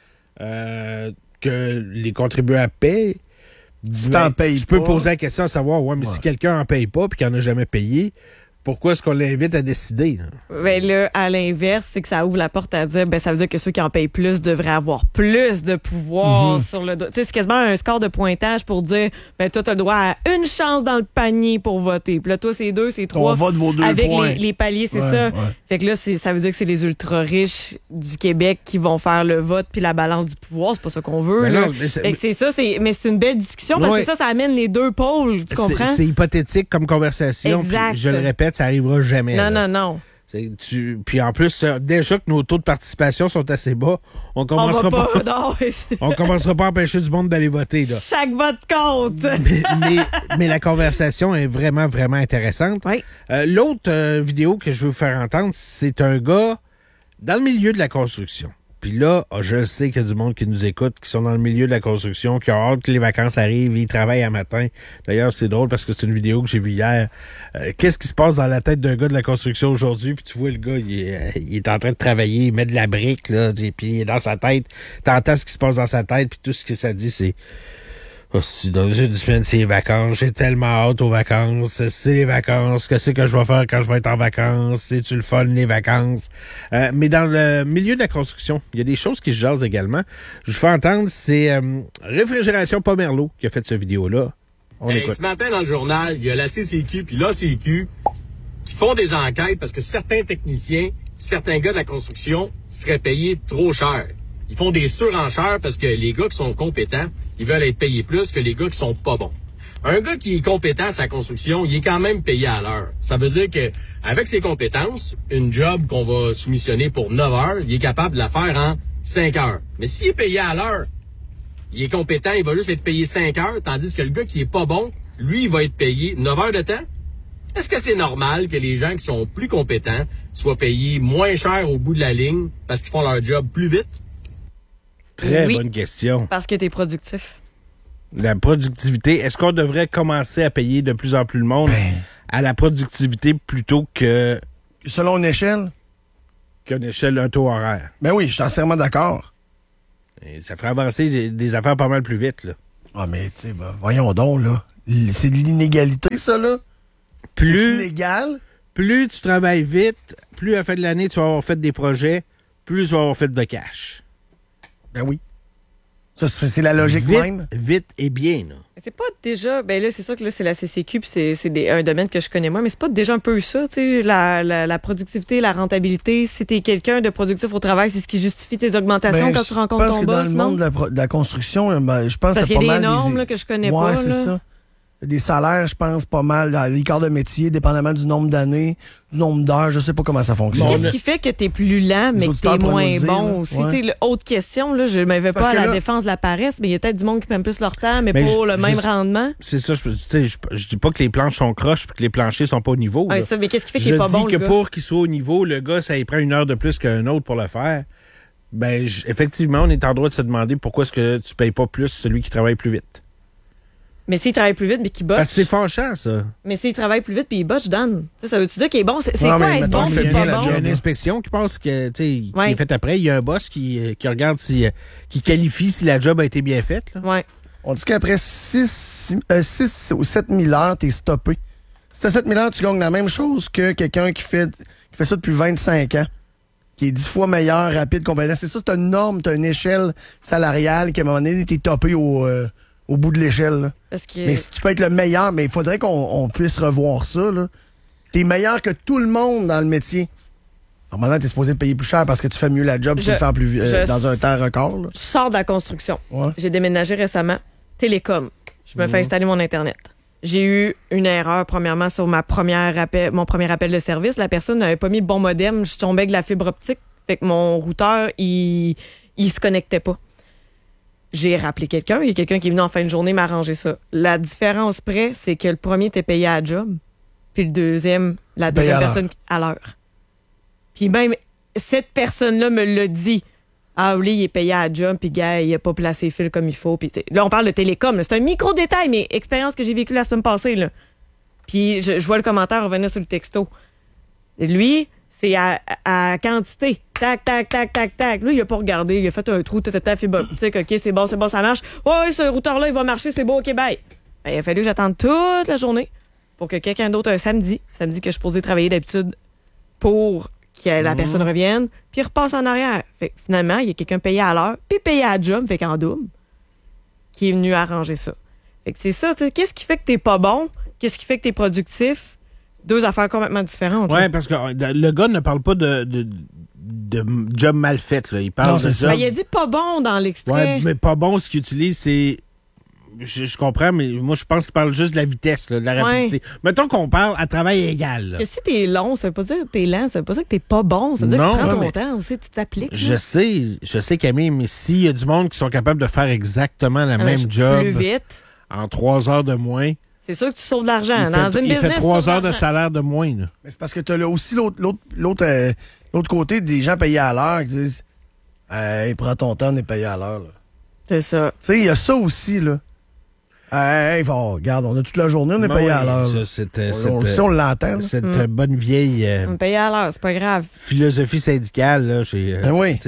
que les contribuables paient, si t'en payes tu peux poser la question à savoir, mais si quelqu'un en paye pas puis qu'il en a jamais payé, pourquoi est-ce qu'on l'invite à décider? Ben là, à l'inverse, c'est que ça ouvre la porte à dire, ça veut dire que ceux qui en payent plus devraient avoir plus de pouvoir sur le dos. Tu sais, c'est quasiment un score de pointage pour dire, toi, t'as le droit à une chance dans le panier pour voter. Puis là, toi, c'est 2, c'est 3. On vote vos 2 avec points. Les paliers, c'est ça. Ouais. Fait que là, ça veut dire que c'est les ultra-riches du Québec qui vont faire le vote puis la balance du pouvoir. C'est pas ça qu'on veut. Non, c'est ça, mais c'est une belle discussion parce que ça amène les deux pôles. Tu comprends? C'est hypothétique comme conversation. Exact. Je le répète, ça arrivera jamais. Non. Puis en plus, déjà que nos taux de participation sont assez bas, on commencera pas à empêcher du monde d'aller voter. Là. Chaque vote compte. mais la conversation est vraiment, vraiment intéressante. Oui. L'autre vidéo que je veux vous faire entendre, c'est un gars dans le milieu de la construction. Puis là, je sais qu'il y a du monde qui nous écoute, qui sont dans le milieu de la construction, qui ont hâte que les vacances arrivent, ils travaillent à matin. D'ailleurs, c'est drôle parce que c'est une vidéo que j'ai vue hier. Qu'est-ce qui se passe dans la tête d'un gars de la construction aujourd'hui? Puis tu vois, le gars, il est en train de travailler, il met de la brique, là, puis il est dans sa tête. T'entends ce qui se passe dans sa tête, puis tout ce que ça dit, c'est... Oh, si dans une semaine, c'est les vacances. J'ai tellement hâte aux vacances. C'est les vacances. Qu'est-ce que je vais faire quand je vais être en vacances? C'est-tu le fun, les vacances? Mais dans le milieu de la construction, il y a des choses qui se jasent également. Je vous fais entendre, c'est Réfrigération Pomerleau qui a fait cette vidéo-là. On écoute. Ce matin, dans le journal, il y a la CCQ puis l'ACQ qui font des enquêtes parce que certains techniciens, certains gars de la construction seraient payés trop cher. Ils font des surenchères parce que les gars qui sont compétents, ils veulent être payés plus que les gars qui sont pas bons. Un gars qui est compétent à sa construction, il est quand même payé à l'heure. Ça veut dire que avec ses compétences, une job qu'on va soumissionner pour 9 heures, il est capable de la faire en 5 heures. Mais s'il est payé à l'heure, il est compétent, il va juste être payé 5 heures, tandis que le gars qui est pas bon, lui, il va être payé 9 heures de temps. Est-ce que c'est normal que les gens qui sont plus compétents soient payés moins cher au bout de la ligne parce qu'ils font leur job plus vite? Très bonne question. Parce que t'es productif. La productivité, est-ce qu'on devrait commencer à payer de plus en plus le monde à la productivité plutôt que... Selon une échelle? Qu'une échelle, un taux horaire. Ben oui, je suis entièrement d'accord. Et ça ferait avancer des affaires pas mal plus vite, là. Ah, mais tu sais, voyons donc, là. C'est de l'inégalité, ça, là? C'est inégal? Plus tu travailles vite, plus à la fin de l'année, tu vas avoir fait des projets, plus tu vas avoir fait de cash. Ben oui. Ça, c'est la logique vite, même. Vite et bien, là. C'est pas déjà... Ben là, c'est sûr que là, c'est la CCQ, puis c'est un domaine que je connais moins, mais c'est pas déjà un peu ça, tu sais, la productivité, la rentabilité. Si t'es quelqu'un de productif au travail, c'est ce qui justifie tes augmentations quand tu rencontres ton boss, je pense que dans le monde de la construction, je pense que c'est pas mal... Parce qu'il y a des normes là, que je connais pas. Ouais, c'est ça. Des salaires, je pense, pas mal. Dans les corps de métier, dépendamment du nombre d'années, du nombre d'heures, je sais pas comment ça fonctionne. Qu'est-ce qui fait que t'es plus lent, mais que t'es moins bon aussi? Ouais. Autre question, là, je m'avais pas à la défense de la paresse, mais il y a peut-être du monde qui prend plus leur temps, mais pour le même rendement. C'est ça, je dis pas que les planches sont croches et que les planchers sont pas au niveau. Ouais, ça, mais qu'est-ce qui fait qu'il est pas bon, Je dis que pour qu'il soit au niveau, le gars, ça lui prend 1 heure de plus qu'un autre pour le faire. Ben, effectivement, on est en droit de se demander pourquoi est-ce que tu payes pas plus celui qui travaille plus vite. Mais s'il travaille plus vite, mais qu'il botche. Parce que c'est fâchant, ça. Mais s'il travaille plus vite, puis il botche, Dan. Ça veut-tu dire qu'il est bon? C'est quoi être bon, puis pas bon? Il y a une inspection qui passe, qui est faite après. Il y a un boss qui regarde qui qualifie si la job a été bien faite. Là. Ouais. On dit qu'après 6 ou 7 000 heures, t'es stoppé. Si t'as 7 000 heures, tu gagnes la même chose que quelqu'un qui fait ça depuis 25 ans. Qui est 10 fois meilleur, rapide, compétent. C'est ça, t'as une norme, t'as une échelle salariale qui, à un moment donné, t'es topé au bout de l'échelle. Mais si tu peux être le meilleur, mais il faudrait qu'on puisse revoir ça. Là. T'es meilleur que tout le monde dans le métier. Normalement, t'es supposé payer plus cher parce que tu fais mieux la job, tu le fais plus dans un temps record. Là. Je sors de la construction. Ouais. J'ai déménagé récemment. Télécom. Je me fais installer mon Internet. J'ai eu une erreur, premièrement, sur mon premier appel de service. La personne n'avait pas mis le bon modem. Je tombais avec la fibre optique. Fait que mon routeur, il se connectait pas. J'ai rappelé quelqu'un. Il y a quelqu'un qui est venu en fin de journée m'arranger ça. La différence près, c'est que le premier était payé à la job, puis la deuxième personne à l'heure. Puis même, cette personne-là me l'a dit. Ah oui, il est payé à la job, puis gars, il a pas placé les fils comme il faut. Puis là, on parle de télécom. Là. C'est un micro-détail, mais expérience que j'ai vécue la semaine passée. Là. Puis je vois le commentaire revenir sur le texto. Lui... C'est à quantité. Tac, tac, tac, tac, tac. Lui, il a pas regardé. Il a fait un trou, fibre optique. OK, c'est bon, ça marche. Ouais, ce routeur-là, il va marcher, c'est bon, OK, bye. Ben, il a fallu que j'attende toute la journée pour que quelqu'un d'autre, un samedi que je suis posée travailler d'habitude pour que la personne revienne, puis il repasse en arrière. Fait que finalement, il y a quelqu'un payé à l'heure, puis payé à la job, fait qu'en double, qui est venu arranger ça. Fait que c'est ça, tu sais, qu'est-ce qui fait que t'es pas bon? Qu'est-ce qui fait que t'es productif? 2 affaires complètement différentes. Oui, parce que le gars ne parle pas de job mal fait. Là. Il parle de job... il a dit pas bon dans l'extrait. Oui, mais pas bon, ce qu'il utilise, c'est... Je comprends, mais moi, je pense qu'il parle juste de la vitesse, là, de la rapidité. Mettons qu'on parle à travail égal. Là. Si t'es long, ça veut pas dire que t'es lent, ça veut pas dire que t'es pas bon. Ça veut dire que tu prends ton temps aussi, tu t'appliques. Je sais, Camille, mais s'il y a du monde qui sont capables de faire exactement la même job plus vite, en 3 heures de moins... C'est sûr que tu sauves de l'argent. Il fait 3 heures de salaire de moins. Là. Mais c'est parce que tu as aussi l'autre côté des gens payés à l'heure qui disent hey, prends ton temps, on est payé à l'heure. Là. C'est ça. Tu sais, il y a ça aussi. Là. Regarde, on a toute la journée, on est payé à l'heure. On l'entend. Cette bonne vieille... on est payé à l'heure, c'est pas grave. Philosophie syndicale. Là, oui.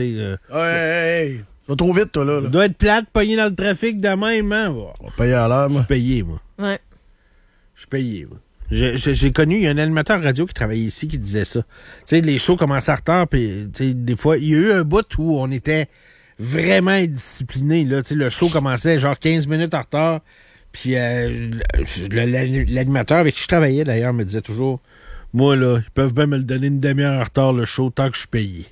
Tu vas trop vite, toi. Là. On doit être plate, pogné dans le trafic de même. Hein? On va payer à l'heure, moi. Je suis payé, moi. Ouais. Je suis payé, moi. J'ai connu, il y a un animateur radio qui travaillait ici qui disait ça. Tu sais, les shows commençaient en retard, puis des fois, il y a eu un bout où on était vraiment indisciplinés. Là. Le show commençait genre 15 minutes en retard, puis l'animateur avec qui je travaillais d'ailleurs me disait toujours, moi, là, ils peuvent bien me le donner une demi-heure en retard, le show, tant que je suis payé.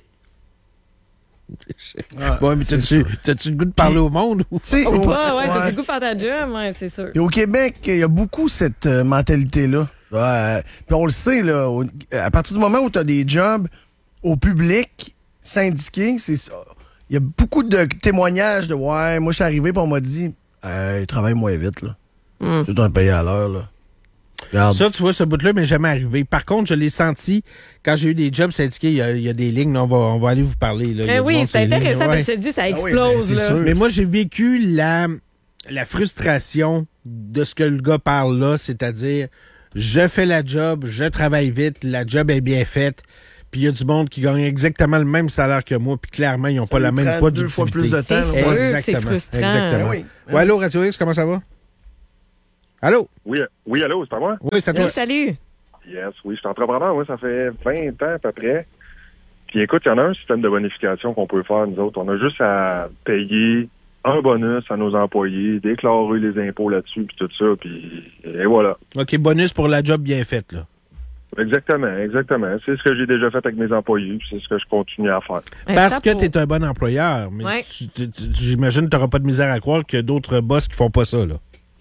Bon, mais t'as-tu le goût de parler au monde? T'as-tu le goût de faire ta job? Ouais, c'est sûr. Et au Québec, il y a beaucoup cette mentalité-là. Puis on le sait, là, à partir du moment où t'as des jobs au public, syndiqués, c'est ça. Il y a beaucoup de témoignages de « Ouais, moi, je suis arrivé et on m'a dit travaille moins vite, là. Tu dois payer à l'heure, là. » Regarde. Ça, tu vois, ce bout-là m'est jamais arrivé. Par contre, je l'ai senti quand j'ai eu des jobs syndiqués. Il y a des lignes, on va aller vous parler. Là. Oui, c'est intéressant parce que je te dis, ça explose. Là. Mais moi, j'ai vécu la frustration de ce que le gars parle là, c'est-à-dire je fais la job, je travaille vite, la job est bien faite, puis il y a du monde qui gagne exactement le même salaire que moi, puis clairement, ils n'ont pas la même productivité. 2 fois plus de temps. C'est frustrant. Exactement. Oui. Ouais, allô, Radio X, comment ça va? Allô? Oui, allô, c'est à moi? Oui, c'est à toi. Oui, salut. Yes, oui, je suis entrepreneur, oui, ça fait 20 ans à peu près. Puis écoute, il y en a un système de bonification qu'on peut faire, nous autres. On a juste à payer un bonus à nos employés, déclarer les impôts là-dessus, puis tout ça, puis et voilà. OK, bonus pour la job bien faite, là. Exactement. C'est ce que j'ai déjà fait avec mes employés, puis c'est ce que je continue à faire. Parce que tu es un bon employeur, mais j'imagine que tu n'auras pas de misère à croire qu'il y a d'autres boss qui font pas ça, là.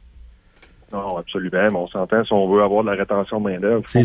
Non, absolument, mais on s'entend, si on veut avoir de la rétention de main-d'œuvre, il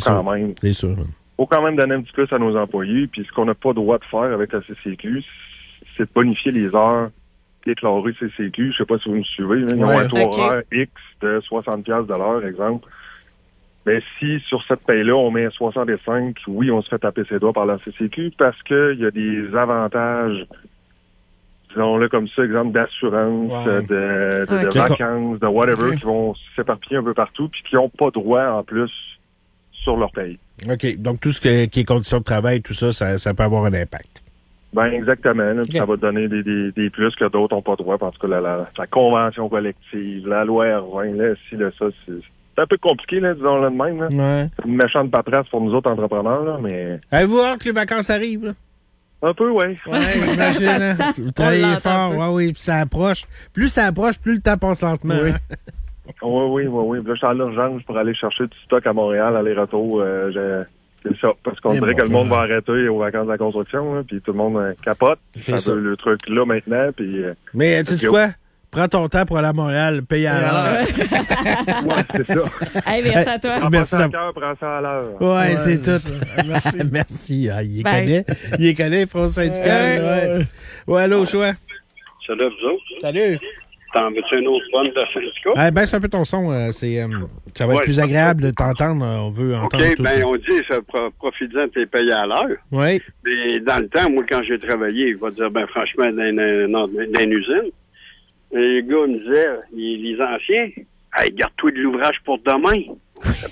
faut quand même donner un petit plus à nos employés, puis ce qu'on n'a pas le droit de faire avec la CCQ, c'est de bonifier les heures déclarées CCQ. Je sais pas si vous me suivez, là. Ils ont un taux horaire X de 60$ de l'heure, exemple. Mais si sur cette paye-là, on met 65, oui, on se fait taper ses doigts par la CCQ parce qu'il y a des avantages, disons-le comme ça, exemple d'assurance, de vacances, de whatever, qui vont s'éparpiller un peu partout puis qui n'ont pas droit en plus sur leur paye. OK. Donc, tout ce qui est conditions de travail, tout ça, ça peut avoir un impact. Ben exactement. Là, ça va donner des plus que d'autres n'ont pas droit parce que la convention collective, la loi R20, là, ça, c'est un peu compliqué, là, disons-le de même. Là. Ouais. C'est une méchante paperasse pour nous autres entrepreneurs, là, mais... Avez-vous hâte que les vacances arrivent, là? Un peu, oui. Oui, imagine. Vous travaillez fort, oui, puis ça approche. Plus ça approche, plus le temps passe lentement. Oui. Hein? Oui. Là, je suis à l'urgence pour aller chercher du stock à Montréal, aller-retour. C'est ça, parce qu'on dirait que le monde va arrêter aux vacances de la construction, là, puis tout le monde capote. Ça veut le truc là maintenant, puis... Mais tu sais quoi? Prends ton temps pour aller à Montréal, paye à l'heure. Ouais, c'est ça. Hey, merci à toi. Prends ça à cœur, prends ça à l'heure. Ouais, c'est tout. Merci. Merci. Ah, il les connaît, France syndicale. Ouais, allô, choix. Salut, vous autres. Salut. T'en veux-tu une autre bonne de syndicat? Baisse un peu ton son. Ça va être plus agréable de t'entendre. On veut entendre tout. OK, on dit, ça profites-en de tes payés à l'heure. Oui. Mais dans le temps, moi, quand j'ai travaillé, il va dire, franchement, dans une usine, les gars me disaient, les anciens, hey, garde-toi de l'ouvrage pour demain. On sait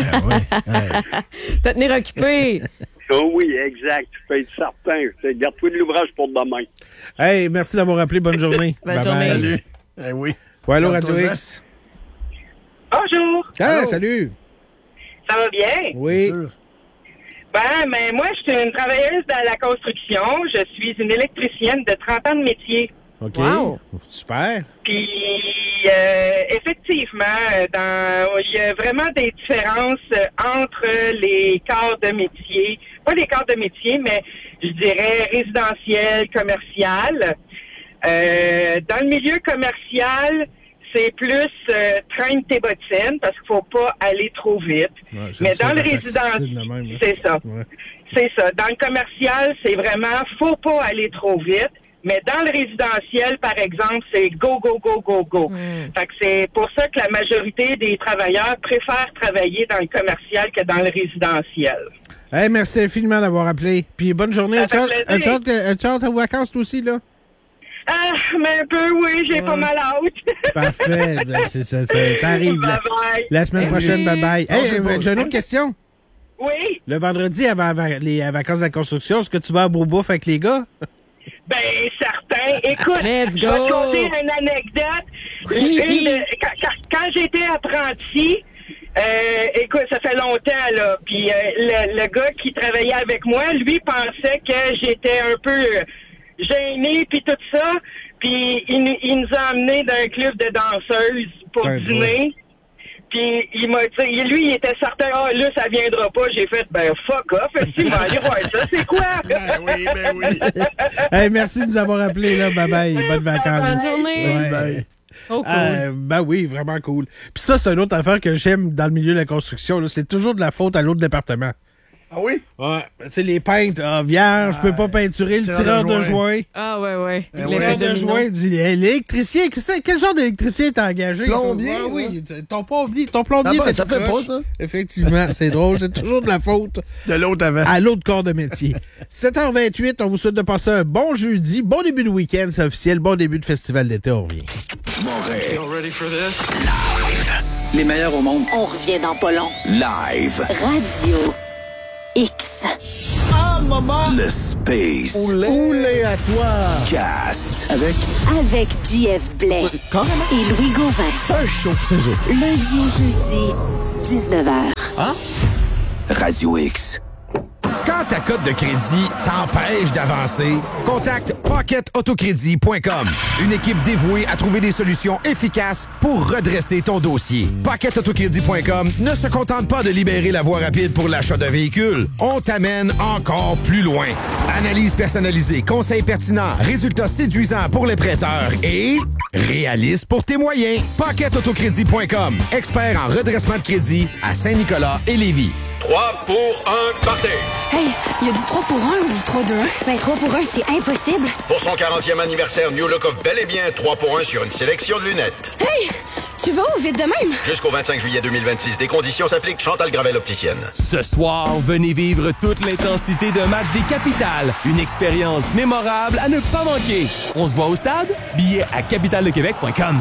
pas. Te tenir occupé. Oh oui, exact. Tu peux être certain. Garde-toi de l'ouvrage pour demain. Hey, merci d'avoir appelé. Bonne journée. Bonne journée. Salut. Oui. Ouais, allô, Radio X. Bonjour. Ah, salut. Ça va bien? Oui. Mais moi, je suis une travailleuse dans la construction. Je suis une électricienne de 30 ans de métier. OK. Wow. Super. Puis, effectivement, il y a vraiment des différences entre les corps de métier. Pas les corps de métier, mais je dirais résidentiel, commercial. Dans le milieu commercial, c'est plus traîne tes bottines parce qu'il faut pas aller trop vite. Ouais, mais dans le résidentiel, c'est ça. Ouais. C'est ça. Dans le commercial, c'est vraiment faut pas aller trop vite. Mais dans le résidentiel, par exemple, c'est go, go, go, go, go. Fait que c'est pour ça que la majorité des travailleurs préfèrent travailler dans le commercial que dans le résidentiel. Hey, merci infiniment d'avoir appelé. Puis bonne journée. As-tu hâte aux vacances, toi aussi, là? Ah, mais un peu, oui, j'ai pas mal hâte. Parfait. Ça arrive. La semaine prochaine, bye-bye. Hey, j'ai une autre question. Oui? Le vendredi, avant les vacances de la construction, est-ce que tu vas à Broubouf avec les gars? Ben, certain. Écoute, je vais te conter une anecdote. Quand j'étais apprenti, écoute, ça fait longtemps, là, puis le gars qui travaillait avec moi, lui, pensait que j'étais un peu gêné, puis tout ça, puis il nous a amenés dans un club de danseuses pour dîner. Puis il m'a dit, lui, il était certain, là, ça viendra pas. J'ai fait, fuck off, est-ce va aller voir ça, c'est quoi? Oui. Hey, merci de nous avoir appelés, là. Bye-bye. Bonne vacances. Bonne journée. Bye. Oh, cool. Oui, vraiment cool. Puis ça, c'est une autre affaire que j'aime dans le milieu de la construction, là. C'est toujours de la faute à l'autre département. Ah oui? Ouais. Tu sais, les peintres, vierge, je peux pas peinturer le tireur de joint. Ah, ouais. Le tireur de joint dit, l'électricien, quel genre d'électricien t'as engagé? Plombier. Oui. Ton plombier. Ça fait pas, ça. Effectivement, c'est drôle. C'est toujours de la faute. De l'autre avant. À l'autre corps de métier. 7h28, on vous souhaite de passer un bon jeudi. Bon début de week-end, c'est officiel. Bon début de festival d'été, on revient. Montréal. Ready for this? Live. les meilleurs au monde. On revient dans pas long. Live. Radio X. Ah, maman! Le Space. Oulé à toi! Cast. Avec JF Blais. Carrément. Et Louis Gauvin. C'est un show, c'est ça. Lundi au jeudi, 19h. Hein? Radio X. Quand ta cote de crédit t'empêche d'avancer, contacte PocketAutoCrédit.com. Une équipe dévouée à trouver des solutions efficaces pour redresser ton dossier. PocketAutoCrédit.com ne se contente pas de libérer la voie rapide pour l'achat d'un véhicule. On t'amène encore plus loin. Analyse personnalisée, conseils pertinents, résultats séduisants pour les prêteurs et réaliste pour tes moyens. PocketAutoCrédit.com. Expert en redressement de crédit à Saint-Nicolas et Lévis. 3 pour 1, partez! Hey, il a dit 3 pour 1 ou 3-2-1? Ben 3 pour 1, c'est impossible. Pour son 40e anniversaire, New Look offre bel et bien 3 pour 1 sur une sélection de lunettes. Hey, tu vas où vite de même? Jusqu'au 25 juillet 2026, des conditions s'appliquent. Chantal Gravel opticienne. Ce soir, venez vivre toute l'intensité d'un match des Capitales. Une expérience mémorable à ne pas manquer. On se voit au stade? Billets à capitaldequebec.com.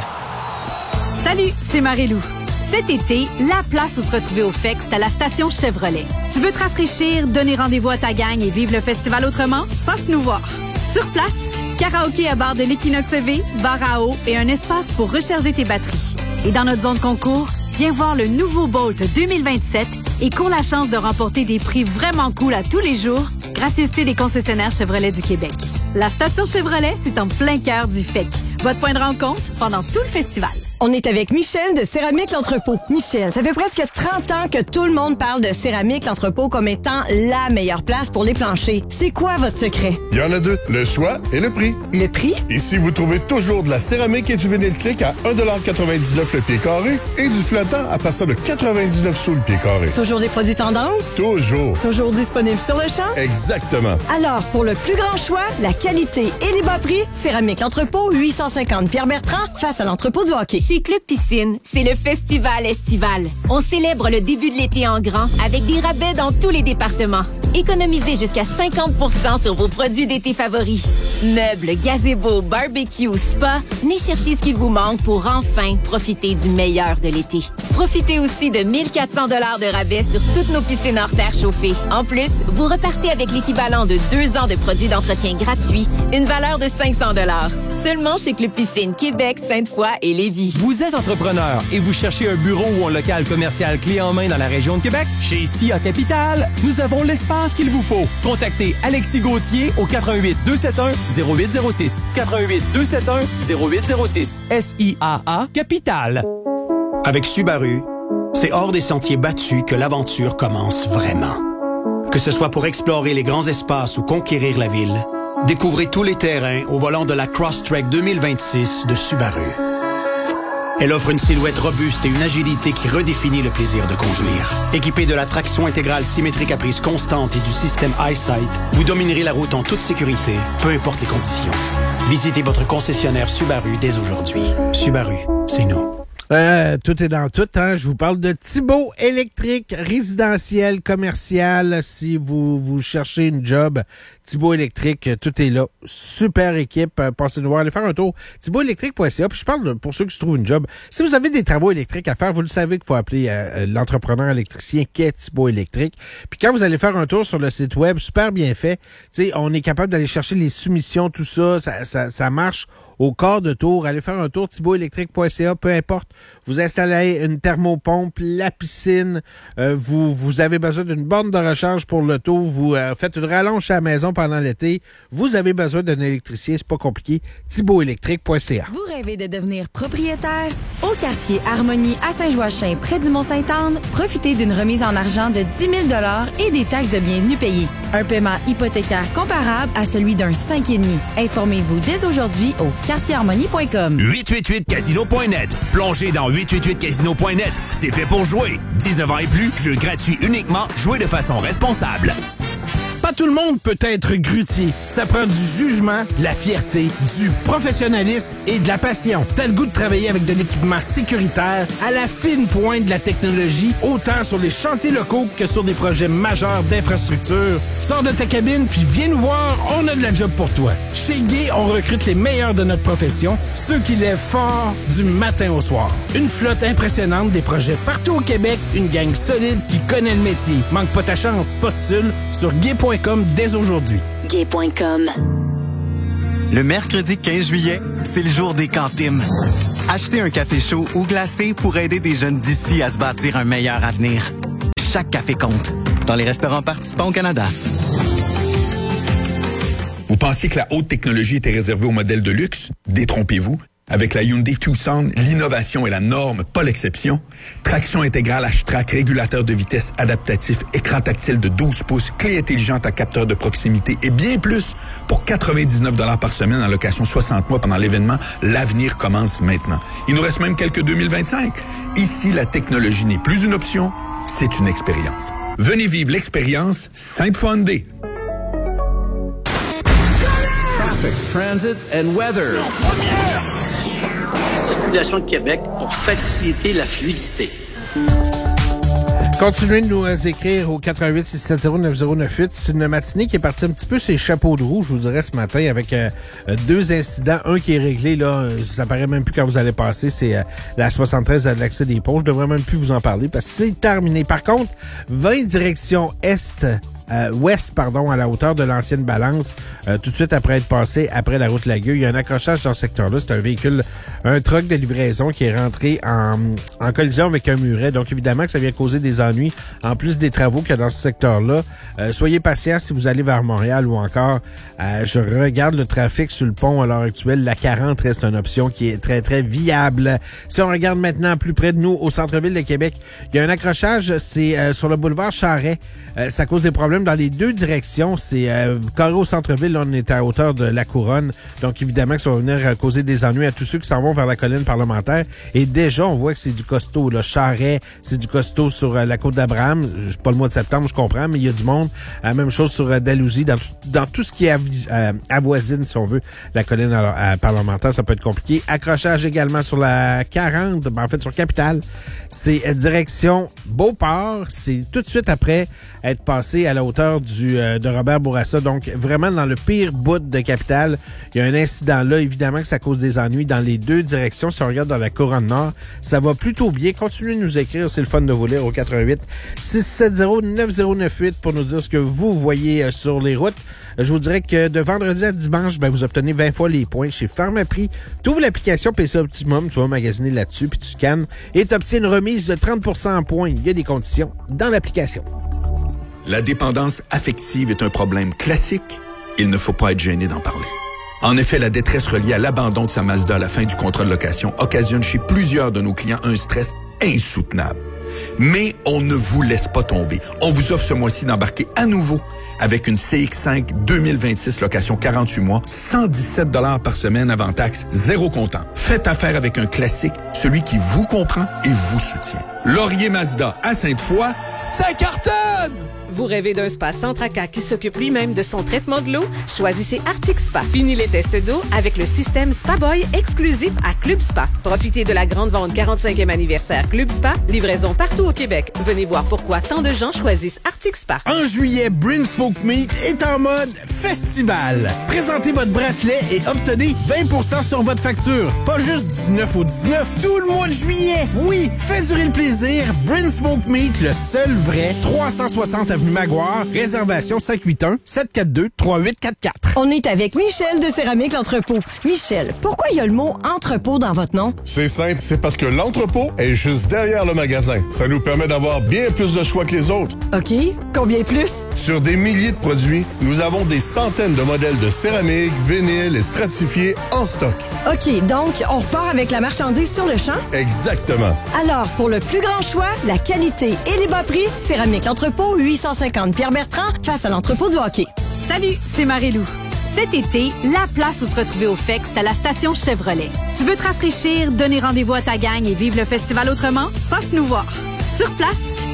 Salut, c'est Marie-Lou. Cet été, la place où se retrouver au FEC, c'est à la station Chevrolet. Tu veux te rafraîchir, donner rendez-vous à ta gang et vivre le festival autrement? Passe nous voir. Sur place, karaoké à bar de l'Equinox EV, bar à eau et un espace pour recharger tes batteries. Et dans notre zone concours, viens voir le nouveau Bolt 2027 et cours la chance de remporter des prix vraiment cool à tous les jours, gracieuseté des concessionnaires Chevrolet du Québec. La station Chevrolet, c'est en plein cœur du FEC. Votre point de rencontre pendant tout le festival. On est avec Michel de Céramique L'Entrepôt. Michel, ça fait presque 30 ans que tout le monde parle de Céramique L'Entrepôt comme étant la meilleure place pour les planchers. C'est quoi votre secret? Il y en a deux, le choix et le prix. Le prix? Ici, vous trouvez toujours de la céramique et du vinyle clic à 1,99$ le pied carré et du flottant à partir de 99 sous le pied carré. Toujours des produits tendance? Toujours. Toujours disponibles sur le champ? Exactement. Alors, pour le plus grand choix, la qualité et les bas prix, Céramique L'Entrepôt, 850 Pierre-Bertrand, face à l'entrepôt du hockey. Chez Club Piscine, c'est le festival estival. On célèbre le début de l'été en grand avec des rabais dans tous les départements. Économisez jusqu'à 50% sur vos produits d'été favoris. Meubles, gazebo, barbecue, spa, venez chercher ce qui vous manque pour enfin profiter du meilleur de l'été. Profitez aussi de 1400 $ de rabais sur toutes nos piscines hors terre chauffées. En plus, vous repartez avec l'équivalent de 2 ans de produits d'entretien gratuits, une valeur de 500 $. Seulement chez Club Piscine Québec, Sainte-Foy et Lévis. Vous êtes entrepreneur et vous cherchez un bureau ou un local commercial clé en main dans la région de Québec? Chez SIA Capital, nous avons l'espace qu'il vous faut. Contactez Alexis Gauthier au 88 271 0806. 88 271 0806. SIAA Capital. Avec Subaru, c'est hors des sentiers battus que l'aventure commence vraiment. Que ce soit pour explorer les grands espaces ou conquérir la ville, découvrez tous les terrains au volant de la Crosstrek 2026 de Subaru. Elle offre une silhouette robuste et une agilité qui redéfinit le plaisir de conduire. Équipée de la traction intégrale symétrique à prise constante et du système EyeSight, vous dominerez la route en toute sécurité, peu importe les conditions. Visitez votre concessionnaire Subaru dès aujourd'hui. Subaru, c'est nous. Tout est dans tout, hein. Je vous parle de Thibault Électrique, résidentiel, commercial. Si vous cherchez une job, Thibault Électrique, tout est là. Super équipe. Passez nous voir, allez faire un tour. ThibaultElectrique.ca. Puis je parle pour ceux qui se trouvent une job. Si vous avez des travaux électriques à faire, vous le savez qu'il faut appeler l'entrepreneur électricien qu'est Thibault Électrique. Puis quand vous allez faire un tour sur le site web, super bien fait. Tu sais, on est capable d'aller chercher les soumissions, tout ça. Ça marche au quart de tour. Allez faire un tour, ThibaultElectrique.ca, peu importe. Vous installez une thermopompe, la piscine, vous avez besoin d'une borne de recharge pour l'auto, vous faites une rallonge à la maison pendant l'été, vous avez besoin d'un électricien, c'est pas compliqué, ThibaultElectrique.ca. Vous rêvez de devenir propriétaire? Au quartier Harmonie à Saint-Joachim, près du Mont-Sainte-Anne, profitez d'une remise en argent de 10 000 $ et des taxes de bienvenue payées. Un paiement hypothécaire comparable à celui d'un 5,5. Informez-vous dès aujourd'hui au quartierharmonie.com. 888casino.net. Plongez dans 888casino.net. C'est fait pour jouer. 19 ans et plus, jeu gratuit uniquement. Jouez de façon responsable. Pas tout le monde peut être grutier. Ça prend du jugement, de la fierté, du professionnalisme et de la passion. T'as le goût de travailler avec de l'équipement sécuritaire à la fine pointe de la technologie, autant sur les chantiers locaux que sur des projets majeurs d'infrastructure. Sors de ta cabine puis viens nous voir, on a de la job pour toi. Chez Gay, on recrute les meilleurs de notre profession, ceux qui lèvent fort du matin au soir. Une flotte impressionnante, des projets partout au Québec, une gang solide qui connaît le métier. Manque pas ta chance, postule sur gay.com dès aujourd'hui. Gay.com. Le mercredi 15 juillet, c'est le jour des cantines. Achetez un café chaud ou glacé pour aider des jeunes d'ici à se bâtir un meilleur avenir. Chaque café compte. Dans les restaurants participants au Canada. Vous pensiez que la haute technologie était réservée aux modèles de luxe? Détrompez-vous. Avec la Hyundai Tucson, l'innovation est la norme, pas l'exception. Traction intégrale H-Track, régulateur de vitesse adaptatif, écran tactile de 12 pouces, clé intelligente à capteur de proximité et bien plus pour 99 $ par semaine en location 60 mois pendant l'événement L'avenir commence maintenant. Il nous reste même quelques 2025. Ici, la technologie n'est plus une option, c'est une expérience. Venez vivre l'expérience Sainte-Foy Hyundai. Traffic, transit and weather. Circulation de Québec pour faciliter la fluidité. Continuez de nous écrire au 88-670-9098. C'est une matinée qui est partie un petit peu sur les chapeaux de roue, je vous dirais, ce matin, avec deux incidents. Un qui est réglé, là, ça paraît même plus quand vous allez passer, c'est la 73 à l'accès des ponts. Je devrais même plus vous en parler parce que c'est terminé. Par contre, 20 direction ouest, à la hauteur de l'ancienne balance, tout de suite après être passé après la route Lagueux. Il y a un accrochage dans ce secteur-là. C'est un véhicule, un truck de livraison qui est rentré en collision avec un muret. Donc, évidemment que ça vient causer des ennuis, en plus des travaux qu'il y a dans ce secteur-là. Soyez patients si vous allez vers Montréal ou encore, je regarde le trafic sur le pont à l'heure actuelle. La 40 reste une option qui est très, très viable. Si on regarde maintenant plus près de nous, au centre-ville de Québec, il y a un accrochage, c'est sur le boulevard Charret. Ça cause des problèmes dans les deux directions. C'est carré au centre-ville, là, on est à hauteur de la Couronne. Donc, évidemment que ça va venir causer des ennuis à tous ceux qui s'en vont vers la colline parlementaire. Et déjà, on voit que c'est du costaud. Là. Charret, c'est du costaud sur la côte d'Abraham. Pas le mois de septembre, je comprends, mais il y a du monde. Même chose sur Dalhousie, dans tout ce qui avoisine, si on veut, la colline parlementaire. Ça peut être compliqué. Accrochage également sur la 40, en fait, sur Capitale. C'est direction Beauport. C'est tout de suite après être passé à la hauteur de Robert Bourassa. Donc, vraiment dans le pire bout de Capitale. Il y a un incident là. Évidemment que ça cause des ennuis dans les deux directions. Si on regarde dans la Couronne Nord, ça va plutôt bien. Continuez de nous écrire. C'est le fun de vous lire au 88-670-9098 pour nous dire ce que vous voyez sur les routes. Je vous dirais que de vendredi à dimanche, vous obtenez 20 fois les points chez Pharmaprix. Tu ouvres l'application PC Optimum, tu vas magasiner là-dessus, puis tu scannes et tu obtiens une remise de 30% en points. Il y a des conditions dans l'application. La dépendance affective est un problème classique. Il ne faut pas être gêné d'en parler. En effet, la détresse reliée à l'abandon de sa Mazda à la fin du contrat de location occasionne chez plusieurs de nos clients un stress insoutenable. Mais on ne vous laisse pas tomber. On vous offre ce mois-ci d'embarquer à nouveau avec une CX-5 2026 location 48 mois, 117 $ par semaine avant taxe, zéro comptant. Faites affaire avec un classique, celui qui vous comprend et vous soutient. Laurier Mazda à Sainte-Foy, ça cartonne! Vous rêvez d'un spa sans tracas qui s'occupe lui-même de son traitement de l'eau? Choisissez Arctic Spa. Fini les tests d'eau avec le système Spa Boy exclusif à Club Spa. Profitez de la grande vente 45e anniversaire Club Spa. Livraison partout au Québec. Venez voir pourquoi tant de gens choisissent Arctic Spa. En juillet, Brin Smoke Meat est en mode festival. Présentez votre bracelet et obtenez 20% sur votre facture. Pas juste du 9 au 19, tout le mois de juillet. Oui, faites durer le plaisir. Brin Smoke Meat, le seul vrai, 360 avenue Maguire, réservation 581-742-3844. On est avec Michel de Céramique L'Entrepôt. Michel, pourquoi il y a le mot entrepôt dans votre nom? C'est simple, c'est parce que l'entrepôt est juste derrière le magasin. Ça nous permet d'avoir bien plus de choix que les autres. OK. Combien plus? Sur des milliers de produits, nous avons des centaines de modèles de céramique, vinyle et stratifiés en stock. OK, donc on repart avec la marchandise sur le champ? Exactement. Alors, pour le plus grand choix, la qualité et les bas prix, Céramique L'Entrepôt, 850 Pierre-Bertrand, face à l'entrepôt du hockey. Salut, c'est Marie-Lou. Cet été, la place où se retrouver au FEC, c'est à la station Chevrolet. Tu veux te rafraîchir, donner rendez-vous à ta gang et vivre le festival autrement? Passe nous voir. Sur place,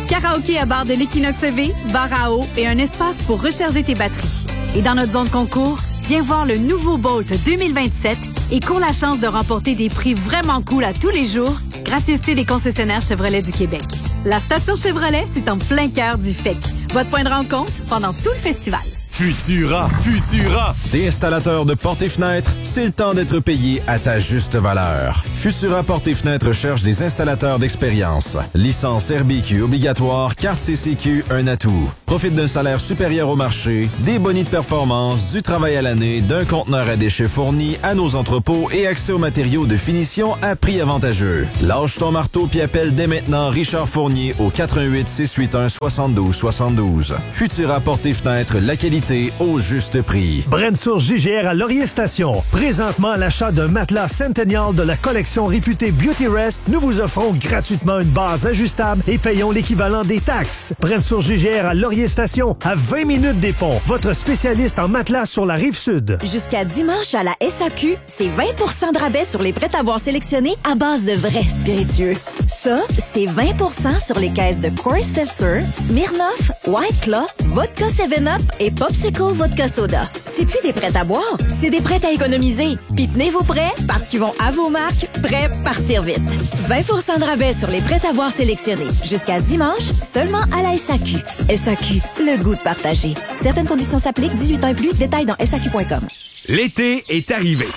Karaoké à bord de l'Equinox EV, bar à eau et un espace pour recharger tes batteries. Et dans notre zone concours, viens voir le nouveau Bolt 2027 et cours la chance de remporter des prix vraiment cool à tous les jours, gracieuseté des concessionnaires Chevrolet du Québec. La station Chevrolet, c'est en plein cœur du FEC. Votre point de rencontre pendant tout le festival. Futura! T'es installateur de portes et fenêtres? C'est le temps d'être payé à ta juste valeur. Futura Portes et Fenêtres cherche des installateurs d'expérience. Licence RBQ obligatoire, carte CCQ, un atout. Profite d'un salaire supérieur au marché, des bonus de performance, du travail à l'année, d'un conteneur à déchets fourni à nos entrepôts et accès aux matériaux de finition à prix avantageux. Lâche ton marteau puis appelle dès maintenant Richard Fournier au 88 681 72 72. Futura Portes et Fenêtres, la qualité au juste prix. Brensource JGR à Laurier Station. Présentement, à l'achat d'un matelas Centennial de la collection réputée Beauty Rest, nous vous offrons gratuitement une base ajustable et payons l'équivalent des taxes. Brensource JGR à Laurier Station, à 20 minutes des ponts. Votre spécialiste en matelas sur la Rive-Sud. Jusqu'à dimanche à la SAQ, c'est 20 % de rabais sur les prêts-à-boire sélectionnés à base de vrais spiritueux. Ça, c'est 20 % sur les caisses de Coors Seltzer, Smirnoff, White Claw, Vodka 7-Up et Popsicle Vodka Soda. C'est plus des prêts à boire, c'est des prêts à économiser. Puis tenez vos prêts parce qu'ils vont à vos marques, prêts partir vite. 20 % de rabais sur les prêts à boire sélectionnés. Jusqu'à dimanche, seulement à la SAQ. SAQ, le goût de partager. Certaines conditions s'appliquent, 18 ans et plus. Détails dans SAQ.com. L'été est arrivé.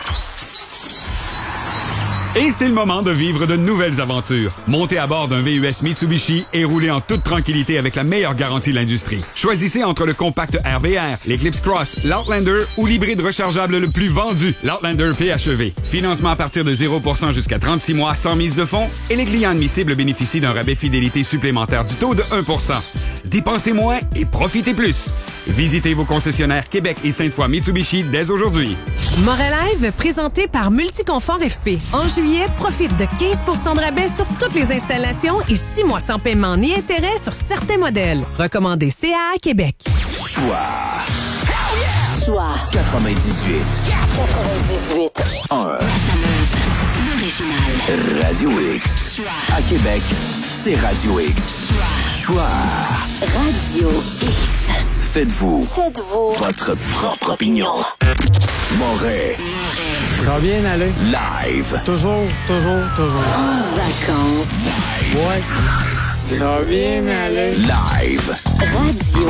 Et c'est le moment de vivre de nouvelles aventures. Montez à bord d'un VUS Mitsubishi et roulez en toute tranquillité avec la meilleure garantie de l'industrie. Choisissez entre le compact RVR, l'Eclipse Cross, l'Outlander ou l'hybride rechargeable le plus vendu, l'Outlander PHEV. Financement à partir de 0% jusqu'à 36 mois sans mise de fonds et les clients admissibles bénéficient d'un rabais fidélité supplémentaire du taux de 1%. Dépensez moins et profitez plus. Visitez vos concessionnaires Québec et Sainte-Foy Mitsubishi dès aujourd'hui. Morelive, présenté par Multiconfort FP. En juillet, profite de 15 % de rabais sur toutes les installations et 6 mois sans paiement ni intérêt sur certains modèles. Recommandé CA Québec. Choix 98. 1. Radio X. À Québec, c'est Radio X. Choix. Radio X. Faites-vous votre propre opinion. Moret. Ça va bien aller. Live. Toujours. En vacances. Ouais. Ça va bien aller. Live. Radio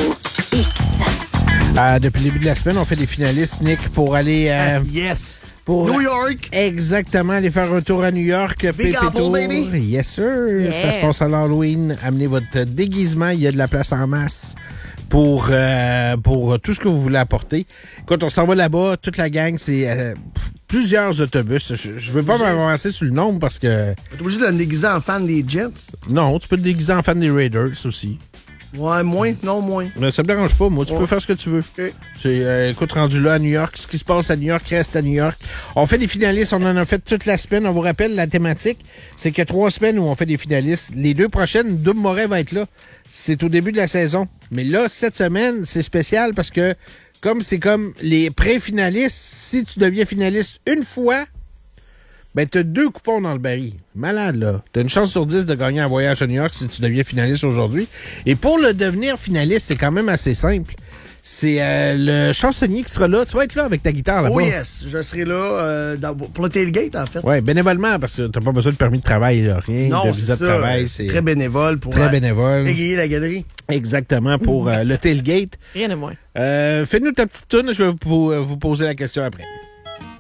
X. Depuis le début de la semaine, on fait des finalistes, Nick, pour aller... Yes! Pour New York! Exactement, aller faire un tour à New York. Big Apple, baby! Yes, sir! Yeah. Ça se passe à l'Halloween. Amenez votre déguisement. Il y a de la place en masse pour tout ce que vous voulez apporter. Quand on s'en va là-bas, toute la gang, c'est plusieurs autobus. Je veux pas m'avancer sur le nombre parce que... T'es obligé de le déguiser en fan des Jets? Non, tu peux te déguiser en fan des Raiders aussi. Ouais, moins. Ça me dérange pas, moi. Tu peux faire ce que tu veux. Okay. C'est, écoute, rendu là à New York, ce qui se passe à New York reste à New York. On fait des finalistes, on en a fait toute la semaine. On vous rappelle, la thématique, c'est qu'il y a 3 semaines où on fait des finalistes. Les 2 prochaines, Double Moret va être là. C'est au début de la saison. Mais là, cette semaine, c'est spécial parce que c'est comme les pré-finalistes, si tu deviens finaliste une fois, ben t'as 2 coupons dans le baril. Malade, là. T'as une chance sur 10 de gagner un voyage à New York si tu deviens finaliste aujourd'hui. Et pour le devenir finaliste, c'est quand même assez simple. C'est le chansonnier qui sera là. Tu vas être là avec ta guitare là-bas. Oh yes, je serai là pour le tailgate, en fait. Oui, bénévolement, parce que t'as pas besoin de permis de travail, là. Rien de visa de travail. C'est très bénévole pour égayer la galerie. Exactement, pour le tailgate. Rien de moins. Fais-nous ta petite toune, je vais vous poser la question après.